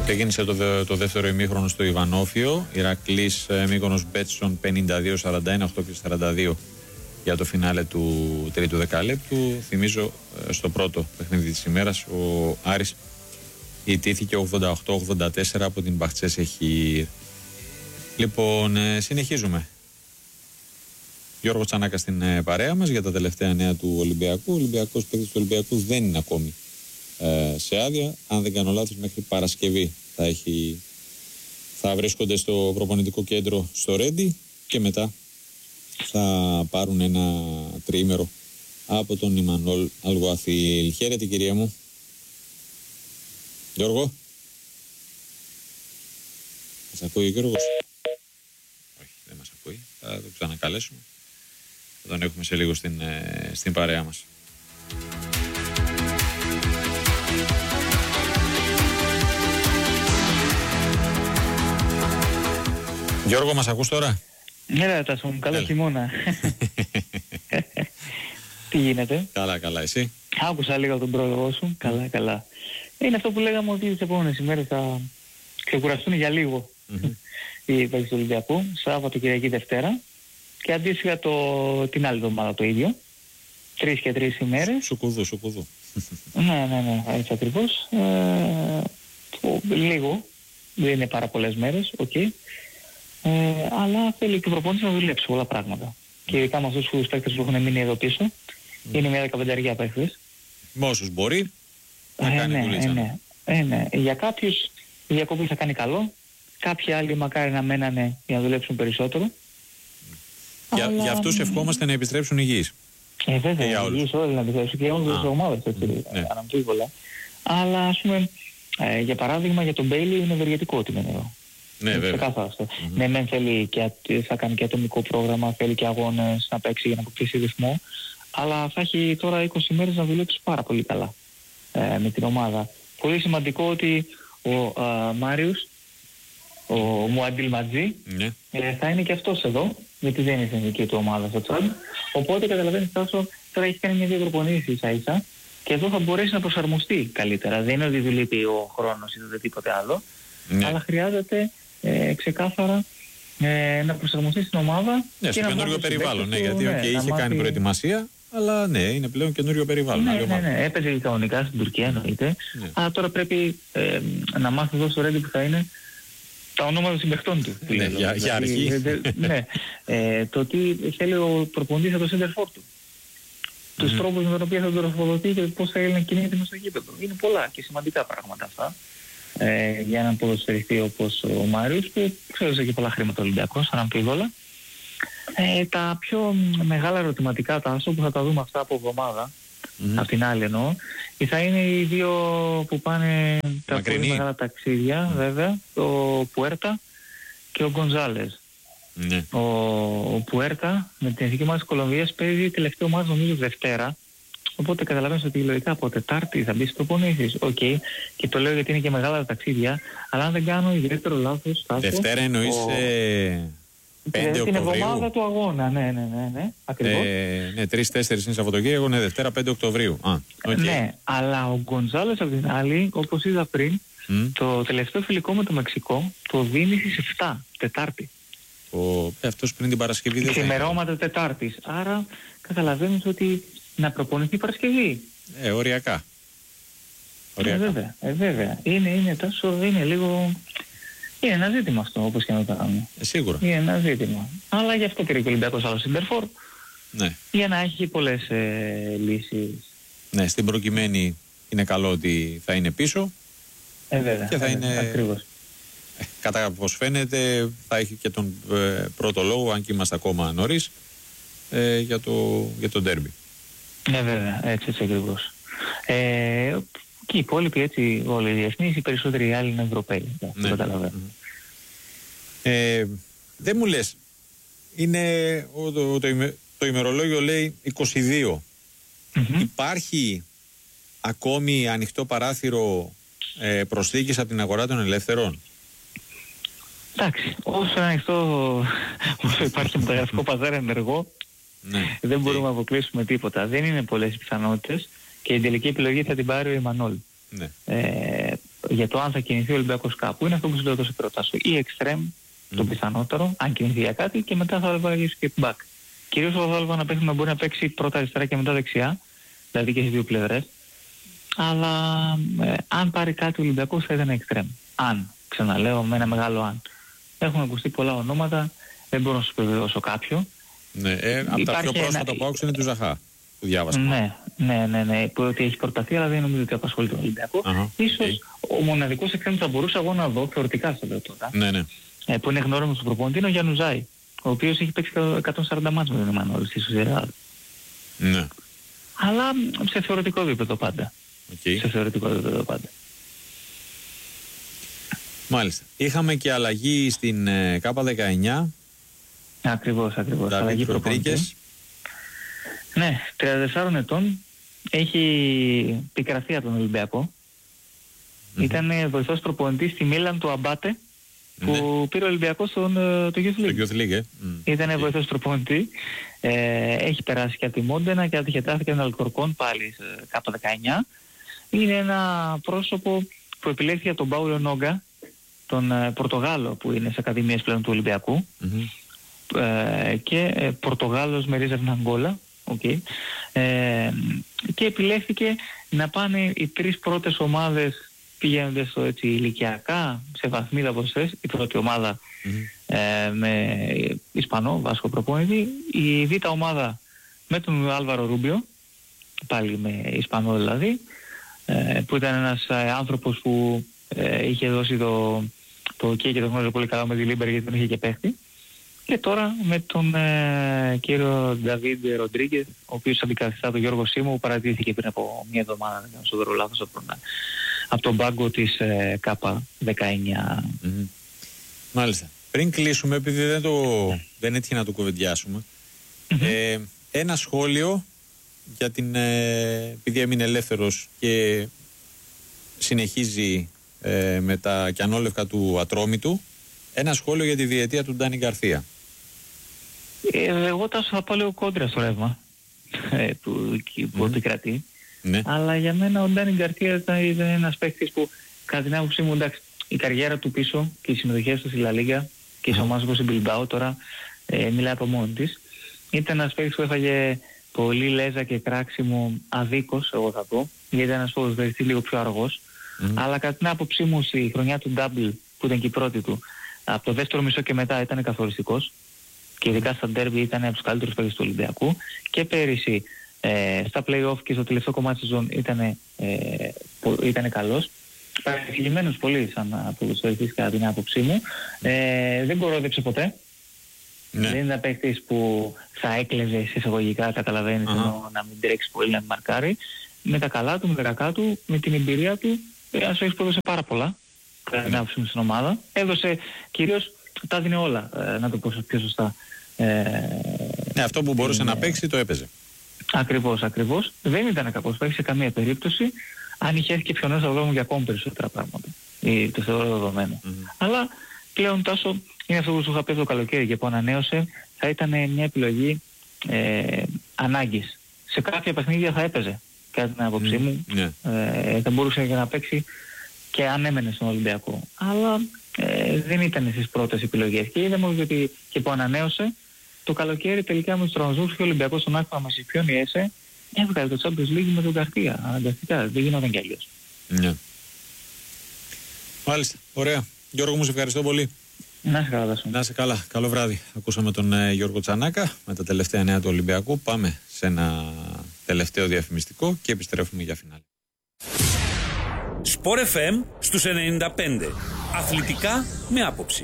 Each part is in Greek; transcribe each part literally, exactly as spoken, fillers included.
Ξεκίνησε το, δε, το δεύτερο ημίχρονο στο Ιβανόφιο. Ηρακλής Μύκονος Μπέτσον πενήντα δύο σαράντα ένα, οκτώ και σαράντα δύο για το φινάλε του τρίτου δεκαλέπτου. Θυμίζω στο πρώτο παιχνίδι της ημέρας ο Άρης ιτήθηκε ογδόντα οκτώ ογδόντα τέσσερα από την Μπαχτσέσεχη. Λοιπόν, ε, συνεχίζουμε. Γιώργο Τσανάκα στην ε, παρέα μας για τα τελευταία νέα του Ολυμπιακού. Ο Ολυμπιακός παίκτης του Ολυμπιακού δεν είναι ακόμη ε, σε άδεια. Αν δεν κάνω λάθος, μέχρι Παρασκευή θα, έχει, θα βρίσκονται στο προπονητικό κέντρο στο Ρέντι και μετά θα πάρουν ένα τριήμερο από τον Ιμανόλ Αλγουαθίλ. Χαίρετε, κυρία μου. Γιώργο. Μας ακούει ο Γιώργος? Όχι, δεν μας ακούει. Θα το ξανακαλέσουμε. Θα τον έχουμε σε λίγο στην, ε, στην παρέα μας. Γιώργο, μας ακούς τώρα? Ναι, ρε Τάσο μου, καλό χειμώνα. Τι γίνεται? Καλά, καλά, εσύ? Άκουσα λίγο τον πρόλογο σου. Καλά, καλά. Είναι αυτό που λέγαμε ότι τις επόμενες ημέρες θα ξεκουραστούν για λίγο mm-hmm. οι παίκτες του Ολυμπιακού, Σάββατο, Κυριακή, Δευτέρα. Και αντίστοιχα το, την άλλη εβδομάδα το ίδιο. Τρεις και τρεις ημέρες. Σουκουδού, σουκουδού. Ναι, ναι, ναι, έτσι ακριβώς. Ε, το, λίγο, δεν είναι πάρα πολλές μέρες, οκ. Okay. Ε, αλλά θέλει και ο προπονητής να δουλέψει πολλά πράγματα. Mm. Και ειδικά με αυτούς τους παίκτες που έχουν μείνει εδώ πίσω, mm. είναι μια δεκαπενταριά παίκτες. Με όσους μπορεί να ε, κάνει ναι, δουλίτσα. Ε, ναι, ε, ναι. Για κάποιους η διακοπή θα κάνει καλό. Κάποιοι άλλοι μακάρι να μένανε για να δουλέψουν περισσότερο. Για, αλλά... για αυτούς ευχόμαστε να επιστρέψουν υγιείς. Ε, βέβαια, υγιείς όλοι να επιστρέψουν και όλες τις ομάδες, έτσι, ναι. Αναμφίβολα. Αλλά ας πούμε, ε, για παράδειγμα για τον Μπέιλι είναι ευεργετικό ότι είναι εδώ. Ναι, είναι βέβαια. Mm-hmm. Ναι, μεν θέλει και, θα κάνει και ατομικό πρόγραμμα, θέλει και αγώνες να παίξει για να αποκτήσει ρυθμό, αλλά θα έχει τώρα είκοσι μέρες να δουλέψει πάρα πολύ καλά ε, με την ομάδα. Πολύ σημαντικό ότι ο α, Μάριος, ο Μουαντίλ Ματζή, ναι. ε, θα είναι και αυτός εδώ, γιατί δεν είναι στην δική του ομάδα στο Τσάντ. Οπότε καταλαβαίνεις τόσο, τώρα έχει κάνει μια δύο προπονήσεις ίσα ίσα και εδώ θα μπορέσει να προσαρμοστεί καλύτερα. Δεν είναι ότι του λείπει ο χρόνος ή οτιδήποτε άλλο, ναι. αλλά χρειάζεται ε, ξεκάθαρα ε, να προσαρμοστεί στην ομάδα. Ναι, στο καινούριο περιβάλλον, ναι, γιατί okay, ναι, είχε κάνει μάθει... προετοιμασία, αλλά ναι, είναι πλέον καινούριο περιβάλλον. Ναι, ναι, ναι, έπαιζε κανονικά στην Τουρκία εννοείται, ναι. αλλά τώρα πρέπει ε, να μάθει εδώ στο Ρέντι που θα είναι τα ονόματα των συμπαιχτών του. Ναι, για, δηλαδή, για αρχή. Ναι, ε, το τι θέλει ο προπονητής από το center for του. Τους mm-hmm. τρόπους με τον οποίο θα τον τροφοδοτεί και πώς θα είναι κινείται μες στο γήπεδο. Είναι πολλά και σημαντικά πράγματα αυτά. Ε, για έναν ποδοσφαιριστή όπως ο Μάριος που ξέρεις έχει πολλά χρήματα Ολυμπιακός, αναμφίβολα. Ε, τα πιο μεγάλα ερωτηματικά τάσο που θα τα δούμε αυτά από εβδομάδα, mm-hmm. απ' την άλλη εννοώ, θα είναι οι δύο που πάνε τα Μακρινή. πολύ μεγάλα ταξίδια, mm. βέβαια, ο Πουέρτα και ο Γκονζάλες. Mm. Ο, ο Πουέρτα με την εθνική ομάδα της Κολομβίας παίζει τελευταίο μάτς νομίζω Δευτέρα. Οπότε καταλαβαίνεις ότι λογικά από Τετάρτη θα μπει στις προπονήσεις. Οκ. Okay. Και το λέω γιατί είναι και μεγάλα τα ταξίδια. Αλλά αν δεν κάνω ιδιαίτερο λάθος... Δευτέρα εννοείς ο... ε... πέντε την Οκτωβρίου. εβδομάδα του αγώνα, ναι, ναι, ναι, ναι. Ακριβώς. Ε, ναι, τρεις τέσσερις είναι Σαββατοκύριακο, ναι, Δευτέρα πέντε Οκτωβρίου. Α, okay. Ναι, αλλά ο Γκονζάλες απ' την άλλη, όπως είδα πριν, mm. το τελευταίο φιλικό με το Μεξικό το δίνει στις επτά, Τετάρτη. Ο... Ε, αυτός πριν την Παρασκευή δεν θα είναι. Ξημερώματα Τετάρτης. Άρα καταλαβαίνεις ότι να προπονηθεί Παρασκευή. Ε, οριακά. οριακά. Ε, βέβαια, ε, βέβαια. Είναι, είναι τόσο, είναι λίγο... Είναι ένα ζήτημα αυτό, όπως και να το κάνουμε. Ε, σίγουρα. Είναι ένα ζήτημα. Αλλά γι' αυτό πήρε και ο Ολυμπιακός άλλο Σιντερφόρ. Ναι. Για να έχει πολλές ε, λύσεις. Ναι, στην προκειμένη είναι καλό ότι θα είναι πίσω. Ε, βέβαια. Και θα ε, είναι... Ακριβώς. Ε, κατά πώς φαίνεται θα έχει και τον ε, πρώτο λόγο, αν και είμαστε ακόμα νωρίς, ε, για το, για το ντέρμπι. Ναι, βέβαια. Έτσι, έτσι ακριβώς. Ε, και οι υπόλοιποι έτσι όλοι οι διεθνείς, οι περισσότεροι άλλοι είναι Ευρωπαίοι. Ναι. Το καταλαβαίνω. Ε, δεν μου λες, είναι, το, το, το, ημε, το ημερολόγιο λέει είκοσι δύο. Mm-hmm. Υπάρχει ακόμη ανοιχτό παράθυρο ε, προσθήκης από την αγορά των ελεύθερων? Εντάξει, όσο ανοιχτό, όσο υπάρχει μεταγραφικό παζάρι ενεργό, ναι. δεν μπορούμε να αποκλείσουμε τίποτα. Δεν είναι πολλές οι πιθανότητες και η τελική επιλογή θα την πάρει ο Ιμανόλ. Ναι. Ε, για το αν θα κινηθεί ο Ολυμπιακός κάπου είναι αυτό που σου λέω τόσο προτάσω. Ή εξτρέμ, mm. το πιθανότερο, αν κινηθεί για κάτι, και μετά θα βάλει και back. Κυρίως θα βάλω να παίξει, να μπορεί να παίξει πρώτα αριστερά και μετά δεξιά, δηλαδή και στις δύο πλευρές. Αλλά ε, αν πάρει κάτι ο Ολυμπιακός θα ήταν εξτρέμ. Αν, ξαναλέω, με ένα μεγάλο αν. Έχουν ακουστεί πολλά ονόματα, δεν μπορώ να σου επιβεβαιώσω κάποιο. Ναι, ε, από τα πιο πρόσφατα ένα... που άκουσα είναι του Ζαχά. Που διάβασα. Ναι, ναι, ναι, ναι, που ότι έχει προταθεί, αλλά δεν νομίζω ότι απασχολεί τον Ολυμπιακό. Uh-huh. Ίσως okay. ο μοναδικός εξτρέμ που θα μπορούσα εγώ να δω, θεωρητικά στο λέω τώρα, ναι, ναι. Ε, που είναι γνώριμος του προπονητή, είναι ο Γιάννου Ζάη, ο οποίος έχει παίξει εκατόν σαράντα μάτς με τον Εμμανουέλ στη Σοσιεδάδ. Ναι. Αλλά σε θεωρητικό επίπεδο πάντα. Okay. Σε θεωρητικό επίπεδο πάντα. Μάλιστα. Είχαμε και αλλαγή στην ε, Κάπα δεκαεννιά. Ακριβώς, ακριβώς. Αλλαγή προπονητή. Ναι, τριάντα τεσσάρων ετών, έχει πικραθεί από τον Ολυμπιακό. Mm-hmm. Ήταν βοηθός προπονητής στη Μίλαν του Αμπάτε, που mm-hmm. πήρε ο Ολυμπιακός στον το Youth League. Το Youth League, ε. Mm. Ήταν okay. βοηθός προπονητή. Ε, έχει περάσει και από τη Μόντενα και αντιχετάθηκε τον Αλκορκόν πάλι σε Κάπα δεκαεννιά. Είναι ένα πρόσωπο που επιλέχθηκε από τον Πάουλο Νόγκα, τον ε, Πορτογάλο που είναι σε ακαδημίες πλέον του Ολυμπιακού. Mm-hmm. Ε, και ε, Πορτογάλος με ρίζα στην Αγγόλα. Okay. Ε, και επιλέχθηκε να πάνε οι τρεις πρώτες ομάδες πηγαίνοντας στο έτσι ηλικιακά σε βαθμίδα ποσές, η πρώτη ομάδα mm-hmm. ε, με Ισπανό Βάσκο προπονητή, η β' ομάδα με τον Άλβαρο Ρούμπιο, πάλι με Ισπανό δηλαδή, ε, που ήταν ένας ε, άνθρωπος που ε, είχε δώσει το, το και και το γνώριζε πολύ καλά με τη Λίμπερ γιατί τον είχε και παίχτη. Και τώρα με τον ε, κύριο Νταβίντ Ροντρίγκεθ, ο οποίος αντικαθιστά τον Γιώργο Σίμου, που παρατηρήθηκε πριν από μια εβδομάδα, δεν στο δωρό λάθος, από, από τον πάγκο της ε, Κάπα δεκαεννιά. Mm-hmm. Μάλιστα. Πριν κλείσουμε, επειδή δεν, το, δεν έτυχε να το κουβεντιάσουμε, mm-hmm. ε, ένα σχόλιο για την, ε, επειδή έμεινε ελεύθερος και συνεχίζει ε, με τα κιανόλευκα του Ατρόμητου, ένα σχόλιο για τη διετία του Ντάνι Γκαρθία. Ε, εγώ τόσο θα πάω λίγο κόντρα στο ρεύμα ε, που, που mm. επικρατεί. Ναι. Αλλά για μένα ο Ντάνι Γκαρθία ήταν, ήταν ένας παίκτης που κατά την άποψή μου, εντάξει, η καριέρα του πίσω και οι συμμετοχές του στη Λα Λίγκα και σε ομάδες όπως η Μπιλμπάο τώρα ε, μιλάει από μόνη της. Ήταν ένας παίκτης που έφαγε πολύ λέζα και κράξιμο αδίκως, εγώ θα πω, γιατί ήταν ένας ποδοσφαιριστής λίγο πιο αργός. Mm. Αλλά κατά την άποψή μου στη χρονιά του Double, που ήταν και η πρώτη του, από το δεύτερο μισό και μετά ήταν καθοριστικός και ειδικά στα ντέρμπι ήταν από τους καλύτερους παίκτες του Ολυμπιακού, και πέρυσι ε, στα play-off και στο τελευταίο κομμάτι της ζώνη ήταν, ε, ήταν καλός. Παρεξηγημένος πολύ σαν ποδοσφαιριστής κατά την άποψή μου. Ε, δεν κορόδεψε ποτέ. Ναι. Δεν ήταν παίκτης που θα έκλεβε εισαγωγικά, καταλαβαίνεις, uh-huh. ενώ να μην τρέξει πολύ, να μην μαρκάρει. Με τα καλά του, με τα κακά του, με την εμπειρία του, ένας παίκτης που έδωσε πάρα πολλά κατά την άποψή μου στην ομάδα. Έδωσε κυρίως, τα δίνει όλα, ε, να το πω πιο σωστά. Ε, ναι, αυτό που μπορούσε ε, να παίξει το έπαιζε. Ακριβώς, ακριβώς. Δεν ήταν κακός παίκτης σε καμία περίπτωση. Αν είχε έρθει και πιο νέος θα βλέπουμε για ακόμη περισσότερα πράγματα. Ή, το θεωρώ δεδομένο. Mm-hmm. Αλλά πλέον τόσο είναι αυτό που σου είχα πει το καλοκαίρι και που ανανέωσε, θα ήταν μια επιλογή ε, ανάγκης. Σε κάποια παιχνίδια θα έπαιζε, κατά την άποψή mm-hmm. μου. Yeah. Ε, θα μπορούσε να παίξει και αν έμενε στον Ολυμπιακό. Αλλά ε, δεν ήταν στις πρώτες επιλογές. Και είδαμε ότι και που ανανέωσε, το καλοκαίρι τελικά με τους τραυματισμούς και ο Ολυμπιακός στον άκουα με σιπιόν η ΕΣΕ, έβγαλε το Champions League με τον Γκαρθία. Αναγκαστικά, δεν γινόταν κι αλλιώς. Ναι. Μάλιστα. Ωραία. Γιώργο μου, σε ευχαριστώ πολύ. Να είσαι καλά, Δάσο. Να είσαι καλά. Καλό βράδυ. Ακούσαμε τον ε, Γιώργο Τσανάκα με τα τελευταία νέα του Ολυμπιακού. Πάμε σε ένα τελευταίο διαφημιστικό και επιστρέφουμε για φινάλε. Σπορ εφ εμ στους ενενήντα πέντε. Αθλητικά με άποψη.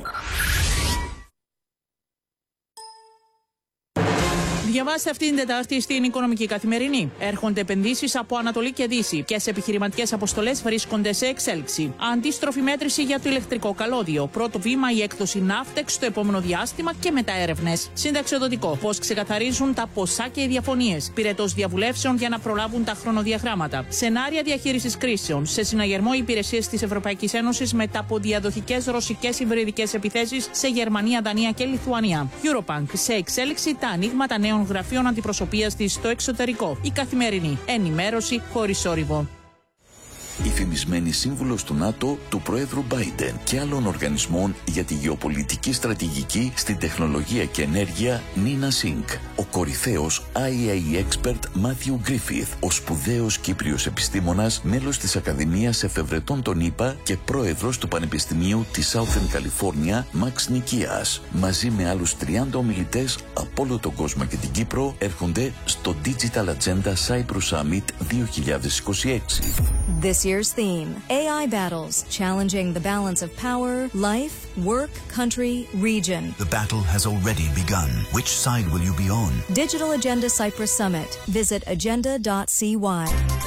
Διαβάστε αυτήν την Τετάρτη στην Οικονομική Καθημερινή. Έρχονται επενδύσεις από Ανατολή και Δύση. Ποιες επιχειρηματικές αποστολές βρίσκονται σε εξέλιξη. Αντίστροφη μέτρηση για το ηλεκτρικό καλώδιο. Πρώτο βήμα η έκδοση Ναύτεξ στο επόμενο διάστημα και μετά έρευνες. Συνταξιοδοτικό. Πώς ξεκαθαρίζουν τα ποσά και οι διαφωνίες. Πυρετός διαβουλεύσεων για να προλάβουν τα χρονοδιαγράμματα. Σενάρια διαχείρισης κρίσεων. Σε συναγερμό υπηρεσίες της Ευρωπαϊκής Ένωσης μετά από διαδοχικές ρωσικές υβριδικές επιθέσεις σε Γερμανία, Δανία και Λιθουανία. Eurobank. Σε εξέλιξη τα ανοίγματα νέων γραφείων αντιπροσωπείας της στο εξωτερικό. Η Καθημερινή. Ενημέρωση χωρίς όρυβο. η φημισμένη σύμβουλος του ΝΑΤΟ, του Προέδρου Biden και άλλων οργανισμών για τη γεωπολιτική στρατηγική στην τεχνολογία και ενέργεια Νίνα Σινκ, ο κορυφαίος άι έι expert Matthew Griffith, ο σπουδαίος Κύπριος επιστήμονας, μέλος της Ακαδημίας Εφευρετών των ΗΠΑ και πρόεδρος του Πανεπιστημίου της Southern California, Μαξ Νικίας, μαζί με άλλους τριάντα ομιλητές από όλο τον κόσμο και την Κύπρο, έρχονται στο Digital Agenda Cyprus Summit δύο χιλιάδες είκοσι έξι. This year's theme, έι άι Battles, challenging the balance of power, life, work, country, region. The battle has already begun. Which side will you be on? Digital Agenda Cyprus Summit. Visit agenda dot c y.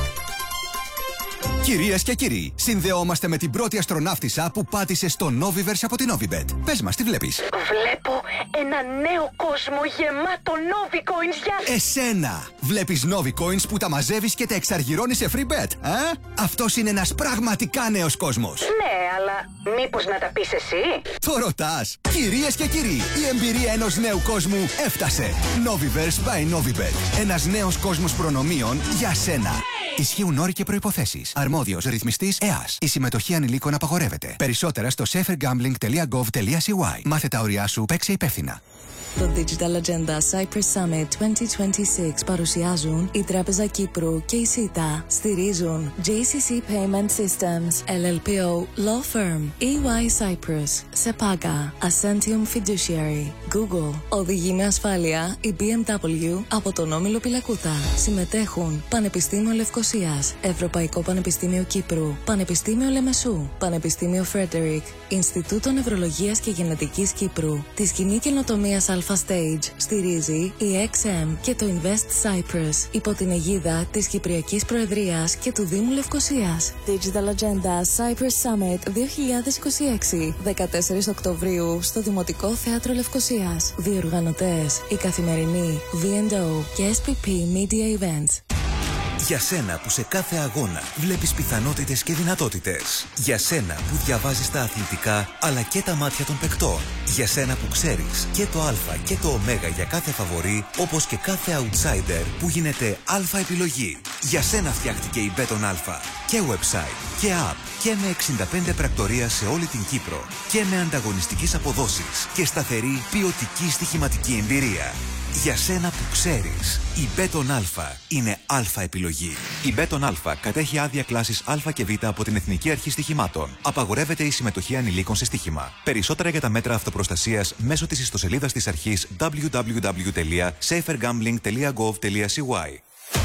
Κυρίες και κύριοι, συνδεόμαστε με την πρώτη αστροναύτισσα που πάτησε στο Noviverse από την Novibet. Πες μας, τι βλέπεις? Βλέπω ένα νέο κόσμο γεμάτο Novicoins για... Εσένα! Βλέπεις Novicoins που τα μαζεύεις και τα εξαργυρώνεις σε free bet, α? Αυτός είναι ένας πραγματικά νέος κόσμος. Ναι, αλλά μήπως να τα πεις εσύ? Το ρωτάς! Κυρίες και κύριοι, η εμπειρία ενός νέου κόσμου έφτασε. Noviverse by Novibet. Ένας νέος κόσμος προνομίων για σένα. Ισχύουν όροι και προϋποθέσεις. Αρμόδιος ρυθμιστής ΕΑΣ. Η συμμετοχή ανηλίκων απαγορεύεται. Περισσότερα στο safer gambling dot gov dot c y. Μάθε τα όρια σου, παίξε υπεύθυνα. Το Digital Agenda Cyprus Summit είκοσι είκοσι έξι παρουσιάζουν η Τράπεζα Κύπρου και η ΣΥΤΑ. Στηρίζουν τζέι σι σι Payment Systems, ελ ελ πι ο Law Firm, ι γουάι Cyprus, Sepaga, Ascentium Fiduciary, Google. Οδηγεί με ασφάλεια η μπι εμ ντάμπλιου από τον Όμιλο Πυλακούτα. Συμμετέχουν Πανεπιστήμιο Λευκωσίας, Ευρωπαϊκό Πανεπιστήμιο Κύπρου, Πανεπιστήμιο Λεμεσού, Πανεπιστήμιο Φρέντερικ, Ινστιτούτο Νευρολογίας και Γενετικής Κύπρου, τη Σκηνή Καινοτομίας Alpha Stage στηρίζει η εξ εμ και το Invest Cyprus υπό την αιγίδα της Κυπριακής Προεδρίας και του Δήμου Λευκωσίας. Digital Agenda Cyprus Summit δύο χιλιάδες είκοσι έξι, δεκατέσσερις Οκτωβρίου στο Δημοτικό Θέατρο Λευκωσίας. Διοργανωτές η Καθημερινή, βι εντ ο και ες πι πι Media Events. Για σένα που σε κάθε αγώνα βλέπεις πιθανότητες και δυνατότητες. Για σένα που διαβάζεις τα αθλητικά αλλά και τα μάτια των παικτών. Για σένα που ξέρεις και το α και το ω για κάθε φαβορί, όπως και κάθε outsider που γίνεται α επιλογή. Για σένα φτιάχτηκε η Μπέτον Α. Και website και app και με εξήντα πέντε πρακτορία σε όλη την Κύπρο και με ανταγωνιστικές αποδόσεις και σταθερή ποιοτική στοιχηματική εμπειρία. Για σένα που ξέρεις, η Μπέτον Α είναι Α επιλογή. Η Μπέτον Α κατέχει άδεια κλάσης Α και Β από την Εθνική Αρχή Στοιχημάτων. Απαγορεύεται η συμμετοχή ανηλίκων σε στοίχημα. Περισσότερα για τα μέτρα αυτοπροστασίας μέσω της ιστοσελίδας της αρχής double-u double-u double-u τελεία safer gambling τελεία gov τελεία c y.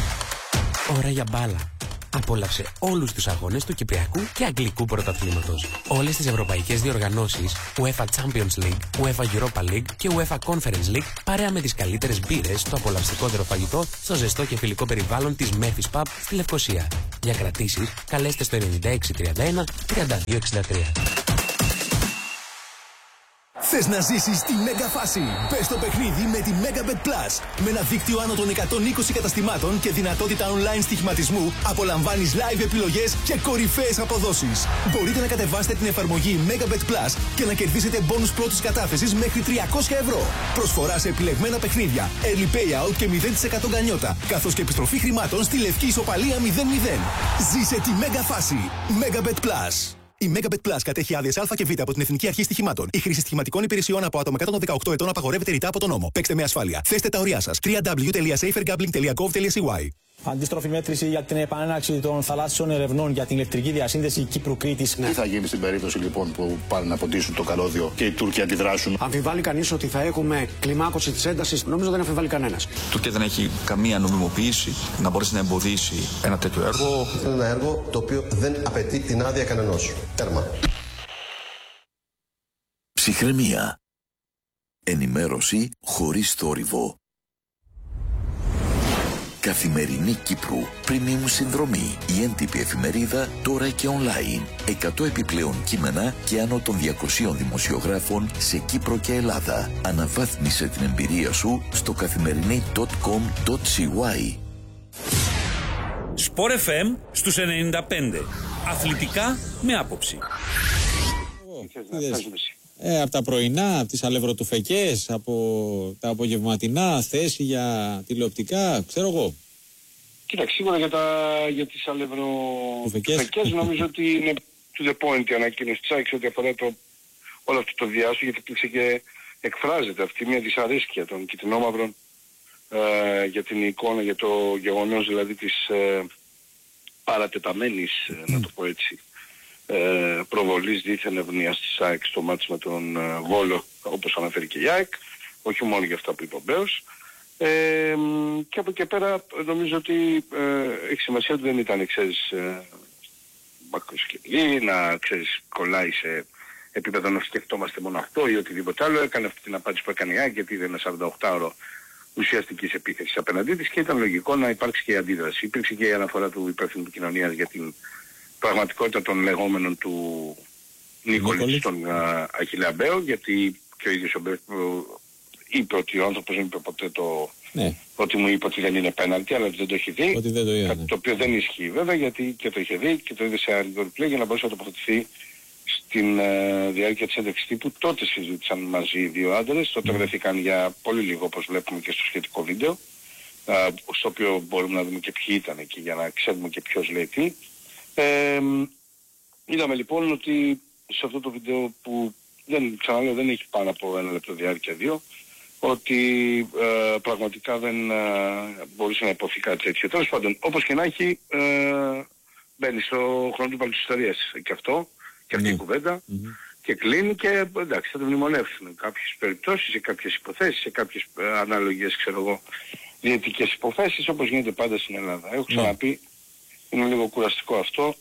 Ώρα για μπάλα. Απόλαυσε όλους τους αγώνες του Κυπριακού και Αγγλικού πρωταθλήματος. Όλες τις ευρωπαϊκές διοργανώσεις, UEFA Champions League, UEFA Europa League και UEFA Conference League, παρέα με τις καλύτερες μπύρες, το απολαυστικότερο φαγητό, στο ζεστό και φιλικό περιβάλλον της Memphis Pub στη Λευκωσία. Για κρατήσεις, καλέστε στο ενενήντα έξι τριάντα ένα τριάντα δύο εξήντα τρία. Θες να ζήσεις τη μέγα φάση? Μπες στο παιχνίδι με τη Megabet Plus. Με ένα δίκτυο άνω των εκατόν είκοσι καταστημάτων και δυνατότητα online στοιχηματισμού, απολαμβάνεις live επιλογές και κορυφαίες αποδόσεις. Μπορείτε να κατεβάσετε την εφαρμογή Megabet Plus και να κερδίσετε μπόνους πρώτης κατάθεσης μέχρι τριακόσια ευρώ. Προσφορά σε επιλεγμένα παιχνίδια, early payout και μηδέν τοις εκατό γκανιότα, καθώς και επιστροφή χρημάτων στη λευκή ισοπαλία μηδέν μηδέν. Ζήσε τη μέγα φάση. Megabet Plus. Η Megabet Plus κατέχει άδειες Α και Β από την Εθνική Αρχή Στοιχημάτων. Η χρήση στοιχηματικών υπηρεσιών από άτομα κάτω των δεκαοκτώ ετών απαγορεύεται ρητά από τον νόμο. Παίξτε με ασφάλεια. Θέστε τα ωριά σας. double-u double-u double-u τελεία safer gambling τελεία gov τελεία c y. Αντίστροφη μέτρηση για την επανέναρξη των θαλάσσιων ερευνών για την ηλεκτρική διασύνδεση Κύπρου-Κρήτης. Τι θα γίνει στην περίπτωση λοιπόν που πάνε να ποτίσουν το καλώδιο και οι Τούρκοι αντιδράσουν? Αμφιβάλλει κανείς ότι θα έχουμε κλιμάκωση της έντασης? Νομίζω δεν αμφιβάλλει κανένας. Η Τουρκία δεν έχει καμία νομιμοποίηση να μπορέσει να εμποδίσει ένα τέτοιο έργο. Είναι ένα έργο το οποίο δεν απαιτεί την άδεια κανενός. Τέρμα. Ψυχραιμία. Ενημέρωση χωρίς θόρυβο. Καθημερινή Κύπρου. Premium συνδρομή. Η έντυπη εφημερίδα τώρα και online. εκατό επιπλέον κείμενα και άνω των διακοσίων δημοσιογράφων σε Κύπρο και Ελλάδα. Αναβάθμισε την εμπειρία σου στο καθημερινή τελεία κομ τελεία σι γουάι. Σπορ εφ εμ στους ενενήντα πέντε. Αθλητικά με άποψη. Ε, από τα πρωινά, από τις αλευροτουφεκές, από τα απογευματινά, θέση για τηλεοπτικά, ξέρω εγώ. Κοίταξε, σίγουρα για, τα, για τις αλευροφεκές νομίζω ότι είναι to the point η ανακοίνωση της ΑΕΚ ό,τι αφορά το, όλο αυτό το διάσου, γιατί υπήρξε και εκφράζεται αυτή μια δυσαρέσκεια των κυτρινόμαυρων ε, για την εικόνα, για το γεγονός δηλαδή της ε, παρατεταμένης, mm. να το πω έτσι, ε, προβολής δίθεν ευνοίας της ΑΕΚ στο μάτς με τον ε, Βόλο, όπως αναφέρει και η ΑΕΚ, όχι μόνο για αυτά που είπε ο Μπέος. Ε, και από εκεί πέρα νομίζω ότι ε, έχει σημασία ότι δεν ήταν, ξέρεις, ε, μακροσκελή, να ξέρεις, κολλάει σε επίπεδο να σκεφτόμαστε μόνο αυτό ή οτιδήποτε άλλο. Έκανε αυτή την απάντηση που έκανε η ΑΕΚ, γιατί είδε ένα σαρανταοκτάωρο ουσιαστικής επίθεσης απέναντί της και ήταν λογικό να υπάρξει και η αντίδραση. Υπήρξε και η αναφορά του υπεύθυνου του κοινωνίας για την πραγματικότητα των λεγόμενων του Νίκολη στον Αχιλλέα Μπέο, γιατί και ο ίδιος ο Μπέος είπε ότι ο άνθρωπος δεν είπε ποτέ το... Ναι. Ότι μου είπε ότι δεν είναι πέναλτι, αλλά ότι δεν το έχει δει. Ότι δεν το είδα, ναι. Το οποίο δεν ισχύει βέβαια, γιατί και το είχε δει και το είδε σε αριθμό replay για να μπορέσει να τοποθετηθεί στην uh, διάρκεια της ένταξης τύπου. Τότε συζήτησαν μαζί οι δύο άντρες, τότε mm. βρέθηκαν για πολύ λίγο, όπως βλέπουμε και στο σχετικό βίντεο, uh, στο οποίο μπορούμε να δούμε και ποιοι ήταν εκεί για να ξέρουμε και ποιος λέει τι. Ε, είδαμε λοιπόν ότι σε αυτό το βίντεο που δεν, ξαναλέω, δεν έχει πάνω από ένα λεπτό διάρκεια, δύο, ότι ε, πραγματικά δεν ε, μπορούσε να υποθεί κάτι τέτοιο. Τέλος πάντων, όπως και να έχει, ε, μπαίνει στο χρόνο του παλαιστορίας και αυτό, και αυτή mm. η κουβέντα, mm-hmm. και κλείνει και εντάξει, θα το μνημονεύσουν κάποιες περιπτώσεις, σε κάποιες υποθέσεις, σε κάποιες ε, αναλογίες, ξέρω εγώ, διαιτικές υποθέσεις, όπως γίνεται πάντα στην Ελλάδα. Έχω ξαναπεί, mm. είναι λίγο κουραστικό αυτό.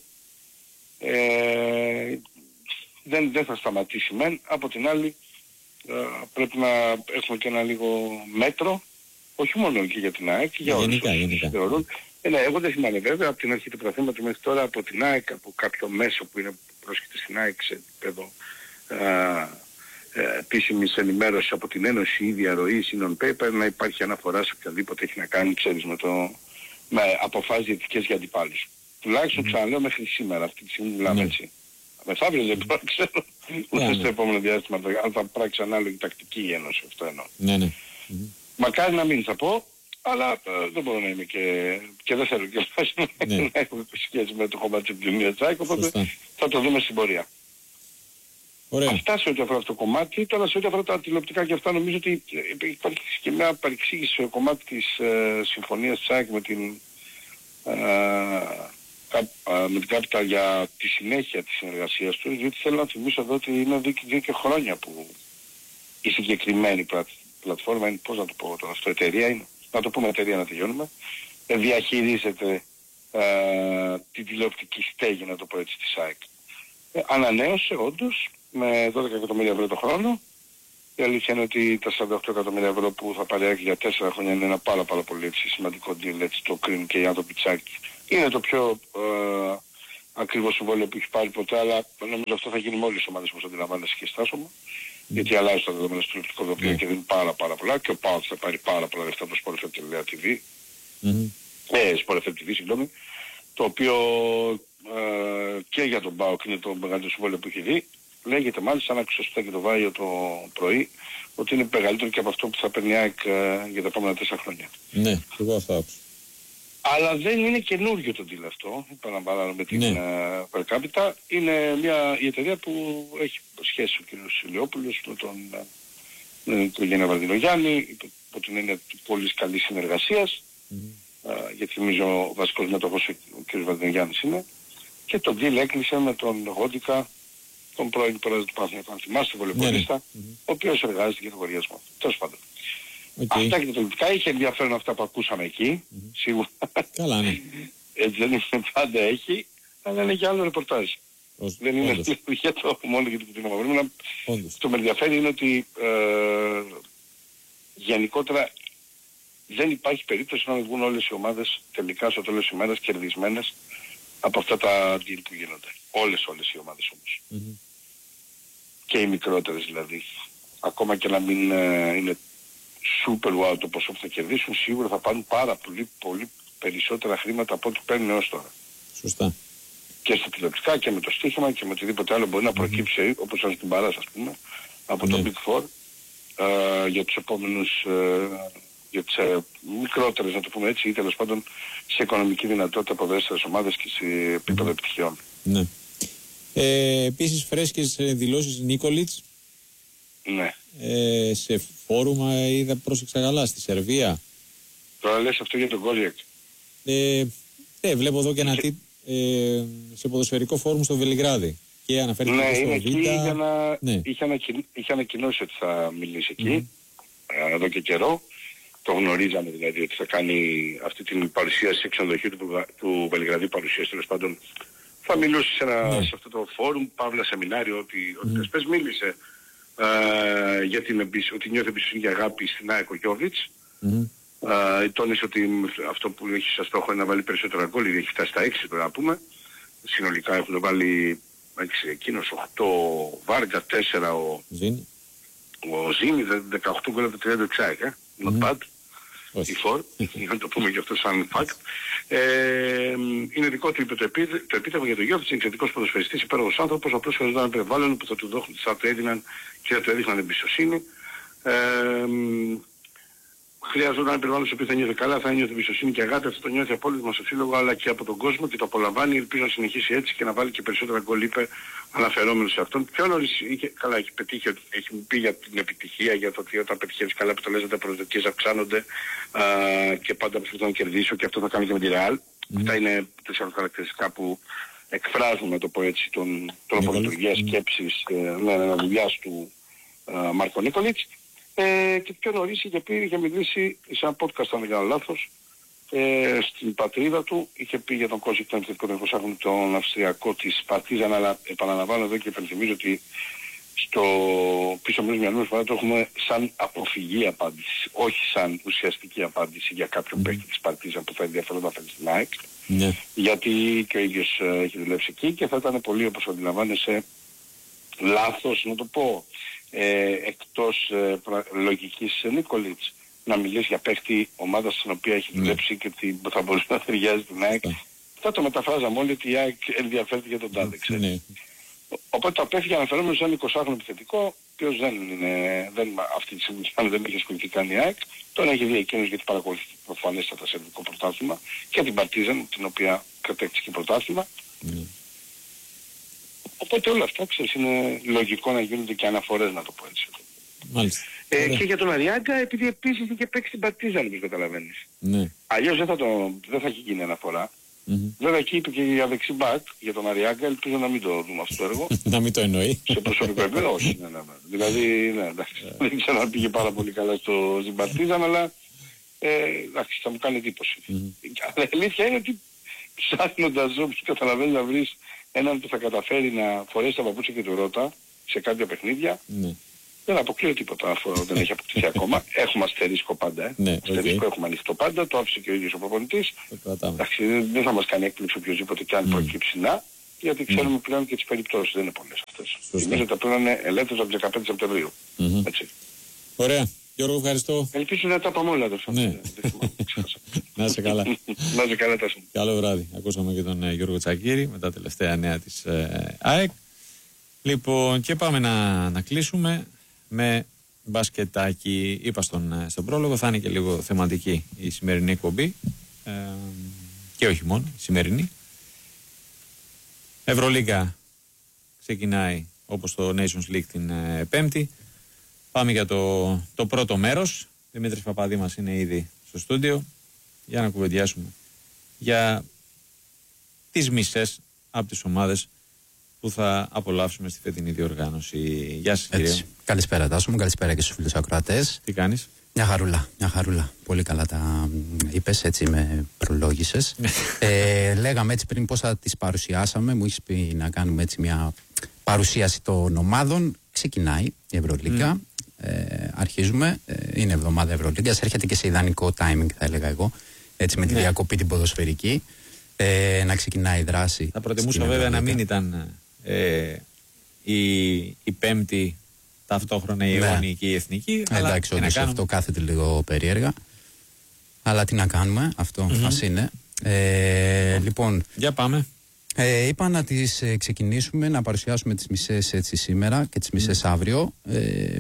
Ε, δεν, δεν θα σταματήσει μεν, από την άλλη, Uh, πρέπει να έχουμε και ένα λίγο μέτρο, όχι μόνο και για την ΑΕΚ, για όλους όσους θεωρούν. Ε, ναι, εγώ δεν θυμάμαι βέβαια από την αρχή του πρωταθλήματος μέχρι τώρα από την ΑΕΚ, από κάποιο μέσο που είναι πρόσχετη στην ΑΕΚ σε επίπεδο uh, επίσημης ενημέρωσης από την Ένωση ή διαρροή ή non-paper, να υπάρχει αναφορά σε οποιαδήποτε έχει να κάνει, ξέρεις, με, το, με αποφάσεις διαιτικές για αντιπάλους. Τουλάχιστον mm-hmm. ξαναλέω μέχρι σήμερα, αυτή τη στιγμή μιλάμε mm-hmm. έτσι. Μεθαύριο δεν μπορώ να ξέρω ούτε στο επόμενο διάστημα αν θα πράξει ανάλογη τακτική η Ένωση, αυτό εννοώ. Ναι, ναι. Μακάρι να μην θα πω, αλλά ε, δεν μπορώ να είμαι και, και δεν θέλω και ναι. να έχω σχέση με το κομμάτι της επικοινωνίας της ΑΕΚ, οπότε Σωστά. θα το δούμε στην πορεία. Ωραία. Αυτά σε ό,τι αφορά αυτό το κομμάτι. Τώρα σε ό,τι αφορά τα τηλεοπτικά και αυτά νομίζω ότι υπάρχει και μια παρεξήγηση στο κομμάτι της ε, συμφωνίας της ΑΕΚ με την... Ε, με την Capital για τη συνέχεια της συνεργασίας του, διότι θέλω να θυμίσω εδώ ότι είναι δύο, δύο και χρόνια που η συγκεκριμένη πλατφόρμα είναι, πώς να το πω τώρα, αυτό εταιρεία είναι, να το πούμε εταιρεία να τελειώνουμε, διαχειρίζεται ε, την τηλεοπτική στέγη, να το πω έτσι, της ΑΕΚ. Ε, ανανέωσε όντως με δώδεκα εκατομμύρια ευρώ το χρόνο. Η αλήθεια είναι ότι τα σαράντα οκτώ εκατομμύρια ευρώ που θα πάρει για τέσσερα χρόνια είναι ένα πάρα πάρα πολύ έτσι, σημαντικό deal, έτσι το κρίνουν και οι άνθρωποι της ΑΕΚ. Είναι το πιο ε, ακριβό συμβόλαιο που έχει πάρει ποτέ, αλλά νομίζω αυτό θα γίνει με όλες τις ομάδες όπως αντιλαμβάνεσαι και στάσομαι. Mm. Γιατί αλλάζει τα δεδομένα στο τηλεοπτικό δοπλίο mm. και δίνει πάρα πάρα πολλά και ο ΠΑΟΚ θα πάρει πάρα πολλά λεφτά από το Sport εφ εμ τελεία τι βι. Mm. Ε, Sport εφ εμ τι βι, συγγνώμη. Το οποίο ε, και για τον ΠΑΟΚ είναι το μεγαλύτερο συμβόλαιο που έχει δει. Λέγεται μάλιστα, αν άκουσα σωστά και το Βάιο το πρωί, ότι είναι μεγαλύτερο και από αυτό που θα παίρνει η ΑΕΚ για τα επόμενα τέσσερα χρόνια. Ναι, εγώ αυτό άκουσα. Αλλά δεν είναι καινούργιο το deal αυτό, επαναλαμβάνω με την ναι. uh, Per Capita. Είναι μια η εταιρεία που έχει σχέση ο κ. Ηλιόπουλος με τον uh, οικογένεια Βαρδινογιάννη, υπό την έννοια πολύ καλής συνεργασίας, mm-hmm. uh, γιατί νομίζω ο βασικός μέτοχος ο κ. Βαρδινογιάννης είναι, και το deal έκλεισε με τον Γόντικα, τον πρώην πρόεδρο του Παναθηναϊκού, αν θυμάστε, βολεμπολίστα, ναι, ναι. ο οποίος εργάζεται για τον λογαριασμό. Τέλος πάντων. Okay. Αυτά και τα πολιτικά, είχε ενδιαφέρον αυτά που ακούσαμε εκεί, mm-hmm. σίγουρα. Καλά, ναι. Έτσι δεν είναι, πάντα έχει, αλλά είναι και άλλο ρεπορτάζ. Ως, δεν είναι για το μόνο για το κοινό. Το με ενδιαφέρει είναι ότι ε, γενικότερα δεν υπάρχει περίπτωση να βγουν όλες οι ομάδες τελικά στο τέλος της ημέρας κερδισμένες από αυτά τα deal που γίνονται. Όλες, όλες οι ομάδες όμως. Mm-hmm. Και οι μικρότερες δηλαδή. Ακόμα και να μην ε, είναι super wow το ποσό που θα κερδίσουν, σίγουρα θα πάρουν πάρα πολύ, πολύ περισσότερα χρήματα από ό,τι παίρνουν έως τώρα. Σωστά. Και στα τηλεοπτικά και με το στοίχημα και με οτιδήποτε άλλο μπορεί να προκύψει, mm-hmm. όπως σαν στην Παράς ας πούμε, από mm-hmm. το Big Four, ε, για τους επόμενους ε, για τις ε, μικρότερες, να το πούμε έτσι, ή τέλος πάντων σε οικονομική δυνατότητα ποδέστερες ομάδες και σε επίπεδο επιτυχιών. Ναι. Ε, επίσης φρέσκες δηλώσεις Νίκολιτς. Ναι. Ε, σε φόρουμ είδα, πρόσεξα καλά, στη Σερβία. Τώρα λες αυτό για τον Γκόζιακ. Ε, ε, βλέπω εδώ και ένα τύπο ε, σε ποδοσφαιρικό φόρουμ στο Βελιγράδι. Και αναφέρει ναι, στο είναι Β. εκεί για να... ναι. είχε, ανακοιν... είχε ανακοινώσει ότι θα μιλήσει εκεί, mm. εδώ και καιρό. Το γνωρίζαμε δηλαδή ότι θα κάνει αυτή την παρουσίαση σε ξενοδοχείο του, του Βελιγραδίου, παρουσίαση τέλος πάντων. Θα μιλούσε σε, ένα, mm. σε αυτό το φόρουμ, παύλα σεμινάριο, ότι ο mm. Τεσπές μίλησε ε, για την εμπισ... ότι νιώθει εμπιστοσύνη και αγάπη στην ΑΕΚ ο Γιώβιτς. Mm. Ε, τόνισε ότι αυτό που έχει σαν στόχο είναι να βάλει περισσότερα γκολ, ήδη έχει φτάσει στα έξι τώρα να πούμε. Συνολικά έχουν βάλει έξι εκείνος, οκτώ Βάργα, τέσσερα ο Ζήνη, ο Ζήνη δεκαοκτώ γκολ από το τριάντα εξ, ε. Not bad. Η φορ, για να το πούμε και αυτό σαν fact. Ε, είναι δικό του, είπε το, επί, το επίτευγμα για τον Γιώβιτς, είναι εξαιρετικός ποδοσφαιριστής, υπέροχος άνθρωπος, απλώς χρειαζόταν ένα περιβάλλον που θα του, δώχνουν, θα του έδιναν και θα του έδειχναν εμπιστοσύνη. Ε, Χρειάζονταν ένα περιβάλλον στο οποίο θα νιώθει καλά, θα νιώθει εμπιστοσύνη και αγάπη. Αυτό το νιώθει απόλυτα μας στο σύλλογο αλλά και από τον κόσμο και το απολαμβάνει. Ελπίζω να συνεχίσει έτσι και να βάλει και περισσότερα γκολ, είπε αναφερόμενο σε αυτόν. Πιο νωρίς είχε, καλά, έχει πετύχει, έχει πει για την επιτυχία, για το ότι όταν πετυχαίνεις καλά επιτελέσματα, οι προσδοκίες αυξάνονται α, και πάντα προσπαθώ να κερδίσω και αυτό θα κάνει και με τη Real. Mm. Αυτά είναι τέσσερα χαρακτηριστικά που εκφράζουν, με το πω έτσι, τον τρόπο λειτουργίας, σκέψης, ε, ναι, ναι, δουλειάς του ε, Μάρκο Νίκολιτς. Ε, και πιο νωρίς είχε πει, είχε μιλήσει σε ένα podcast, αν δεν κάνω λάθος, ε, στην πατρίδα του, είχε πει για τον Κόζικ, τον εικοσάχρονο τον Αυστριακό της Παρτίζαν, αλλά επαναλαμβάνω εδώ και υπενθυμίζω ότι στο πίσω μέρος μυαλού μας το έχουμε σαν αποφυγή απάντηση, όχι σαν ουσιαστική απάντηση για κάποιον mm. παίκτη της Παρτίζαν που θα ενδιαφέρον να φέρει στην ΑΕΚ, yeah. γιατί και ο ίδιος ε, έχει δουλέψει εκεί και θα ήταν πολύ, όπως αντιλαμβάνεσαι, λάθος να το πω, Ε, εκτός ε, πρα, λογικής ε, Νίκολιτς να μιλήσει για παίχτη ομάδας στην οποία έχει δουλέψει και που θα μπορούσε να ταιριάζει την ΑΕΚ. Θα το μεταφράζαμε όλοι ότι η ΑΕΚ ενδιαφέρεται για τον τάδε, ξέρεις. Οπότε το απέφυγε αναφερόμενο σαν εικοσάχρονο επιθετικό, ο οποίος δεν είναι, δεν, αυτή τη στιγμή δεν έχει ασχοληθεί καν η ΑΕΚ. Τον έχει δει εκείνος γιατί παρακολουθεί προφανέστατα σε ελληνικό πρωτάθλημα και την Παρτίζαν, την οποία κατέκτησε και πρωτάθλημα. Mm. Οπότε όλα αυτά, ξέρεις, είναι λογικό να γίνονται και αναφορές, να το πω έτσι. Μάλιστα. Ε, και για τον Αριάγκα, επειδή επίσης είχε παίξει την Παρτίζαν, όπως καταλαβαίνεις. Ναι. Αλλιώς δεν θα, το, δεν θα έχει γίνει αναφορά. Mm-hmm. Βέβαια εκεί είπε και για δεξί μπακ, για τον Αριάγκα, ελπίζω να μην το δούμε αυτό το έργο. Να μην το εννοεί. Σε προσωπικό επίπεδο, όχι. Ναι, ναι, ναι. Δηλαδή, ναι, εντάξει. Δεν ξέρω αν πήγε πάρα πολύ καλά στο Παρτίζαν, αλλά ε, εντάξει, θα μου κάνει εντύπωση. Mm-hmm. Αλλά η αλήθεια είναι ότι ψάχνοντας όπως καταλαβαίνεις να βρεις έναν που θα καταφέρει να φορέσει τα παπούτσια και του Ρώτα σε κάποια παιχνίδια, ναι. δεν αποκλείω τίποτα αφού δεν έχει αποκτηθεί ακόμα. Έχουμε αστερίσκο πάντα, ε. Ναι, αστερίσκο okay. έχουμε ανοιχτό πάντα, το άφησε και ο ίδιος ο προπονητής. Εντάξει, δεν θα μας κάνει έκπληξη οποιοδήποτε και αν mm. προκύψει να, γιατί ξέρουμε mm. πλέον και τις περιπτώσεις, δεν είναι πολλές αυτές. Θυμίζω ότι πλέον είναι ελεύθερος από τις δεκαπέντε Σεπτεμβρίου. Mm-hmm. Έτσι. Ωραία. Γιώργο, ευχαριστώ. Ελπίζω να τα πάμε όλα τόσο. Ναι. Να είσαι καλά. Να είσαι καλά, Τάσο. Καλό βράδυ. Ακούσαμε και τον ε, Γιώργο Τσακίρη με τα τελευταία νέα της ε, ΑΕΚ. Λοιπόν, και πάμε να, να κλείσουμε με μπασκετάκι. Είπα στον, στον πρόλογο, θα είναι και λίγο θεματική η σημερινή εκπομπή. Ε, και όχι μόνο, η σημερινή. Ευρωλίγκα ξεκινάει όπως το Nations League την ε, Πέμπτη. Πάμε για το, το πρώτο μέρος. Δημήτρης Παπαδήμας είναι ήδη στο στούντιο για να κουβεντιάσουμε για τις μισές από τις ομάδες που θα απολαύσουμε στη φετινή διοργάνωση. Γεια σας, κύριε. Καλησπέρα, Τάσο μου, καλησπέρα και στους φίλους ακροατές. Τι κάνεις? Μια χαρούλα, μια χαρούλα. Πολύ καλά τα είπες, έτσι με προλόγησες. ε, λέγαμε έτσι πριν πώς θα τις παρουσιάσαμε. Μου έχεις πει να κάνουμε έτσι μια παρουσίαση των ομάδων. Ξεκινάει η Ευρωλίγκα. Mm. Ε, αρχίζουμε. Ε, είναι εβδομάδα Ευρωλίγκας. Έρχεται και σε ιδανικό timing, θα έλεγα εγώ. Έτσι με τη ναι. διακοπή την ποδοσφαιρική. Ε, να ξεκινάει η δράση. Θα προτιμούσα βέβαια να μην ήταν ε, η, η Πέμπτη ταυτόχρονα η αιώνιη και η εθνική. Ε, εντάξει, όντως κάνουμε... αυτό κάθεται λίγο περίεργα. Αλλά τι να κάνουμε, αυτό mm-hmm. ας είναι. Ε, λοιπόν. Για πάμε. Ε, είπα να τις ε, ξεκινήσουμε, να παρουσιάσουμε τις μισές έτσι σήμερα και τις μισές mm. αύριο. Ε,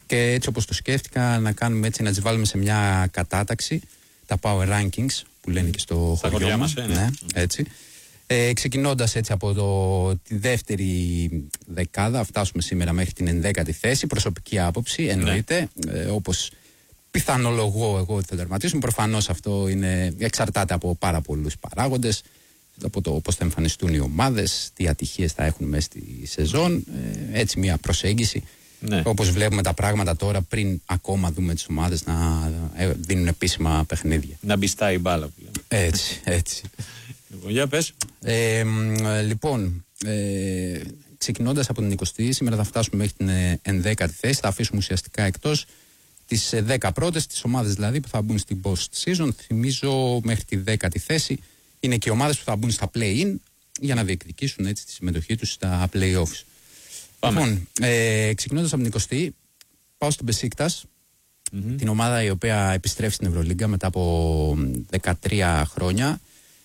Και έτσι όπως το σκέφτηκα, να κάνουμε έτσι, να τις βάλουμε σε μια κατάταξη, τα power rankings που λένε και στο Στα χωριό μας. ναι. Ναι, έτσι. Ε, ξεκινώντας έτσι από το, τη δεύτερη δεκάδα, φτάσουμε σήμερα μέχρι την ενδέκατη θέση. Προσωπική άποψη, εννοείται. Ναι. Ε, όπως πιθανολογώ εγώ ότι θα τερματίσουμε. Προφανώς αυτό είναι, εξαρτάται από πάρα πολλούς παράγοντες. Από το πώς θα εμφανιστούν οι ομάδες, τι ατυχίες θα έχουν μέσα στη σεζόν. Ε, έτσι μια προσέγγιση. Ναι. Όπως βλέπουμε τα πράγματα τώρα, πριν ακόμα δούμε τις ομάδες να δίνουν επίσημα παιχνίδια. Να μπιστάει η μπάλα που λέμε. Έτσι, έτσι. Λοιπόν, για πες. Ε, λοιπόν, ε, ξεκινώντας από την εικοστή, σήμερα θα φτάσουμε μέχρι την ενδέκατη θέση. Θα αφήσουμε ουσιαστικά εκτός τις δέκα πρώτες, τις ομάδες δηλαδή που θα μπουν στην post season. Θυμίζω μέχρι τη δέκατη θέση είναι και οι ομάδες που θα μπουν στα play-in για να διεκδικήσουν έτσι τη συμμετοχή τους στα play-offs. Πάμε. Λοιπόν, ε, ξεκινώντας από την εικοστή, πάω στην Μπεσίκτας, mm-hmm. την ομάδα η οποία επιστρέφει στην Ευρωλίγκα μετά από δεκατρία χρόνια.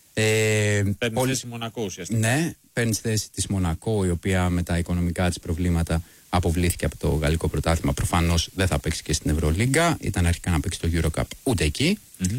Ε, παίρνει πολύ... θέση Μονακό ουσιαστικά. Ναι, παίρνει θέση της Μονακό, η οποία με τα οικονομικά της προβλήματα αποβλήθηκε από το γαλλικό πρωτάθλημα. Προφανώς δεν θα παίξει και στην Ευρωλίγκα. Ήταν αρχικά να παίξει το EuroCup, ούτε εκεί. Mm-hmm.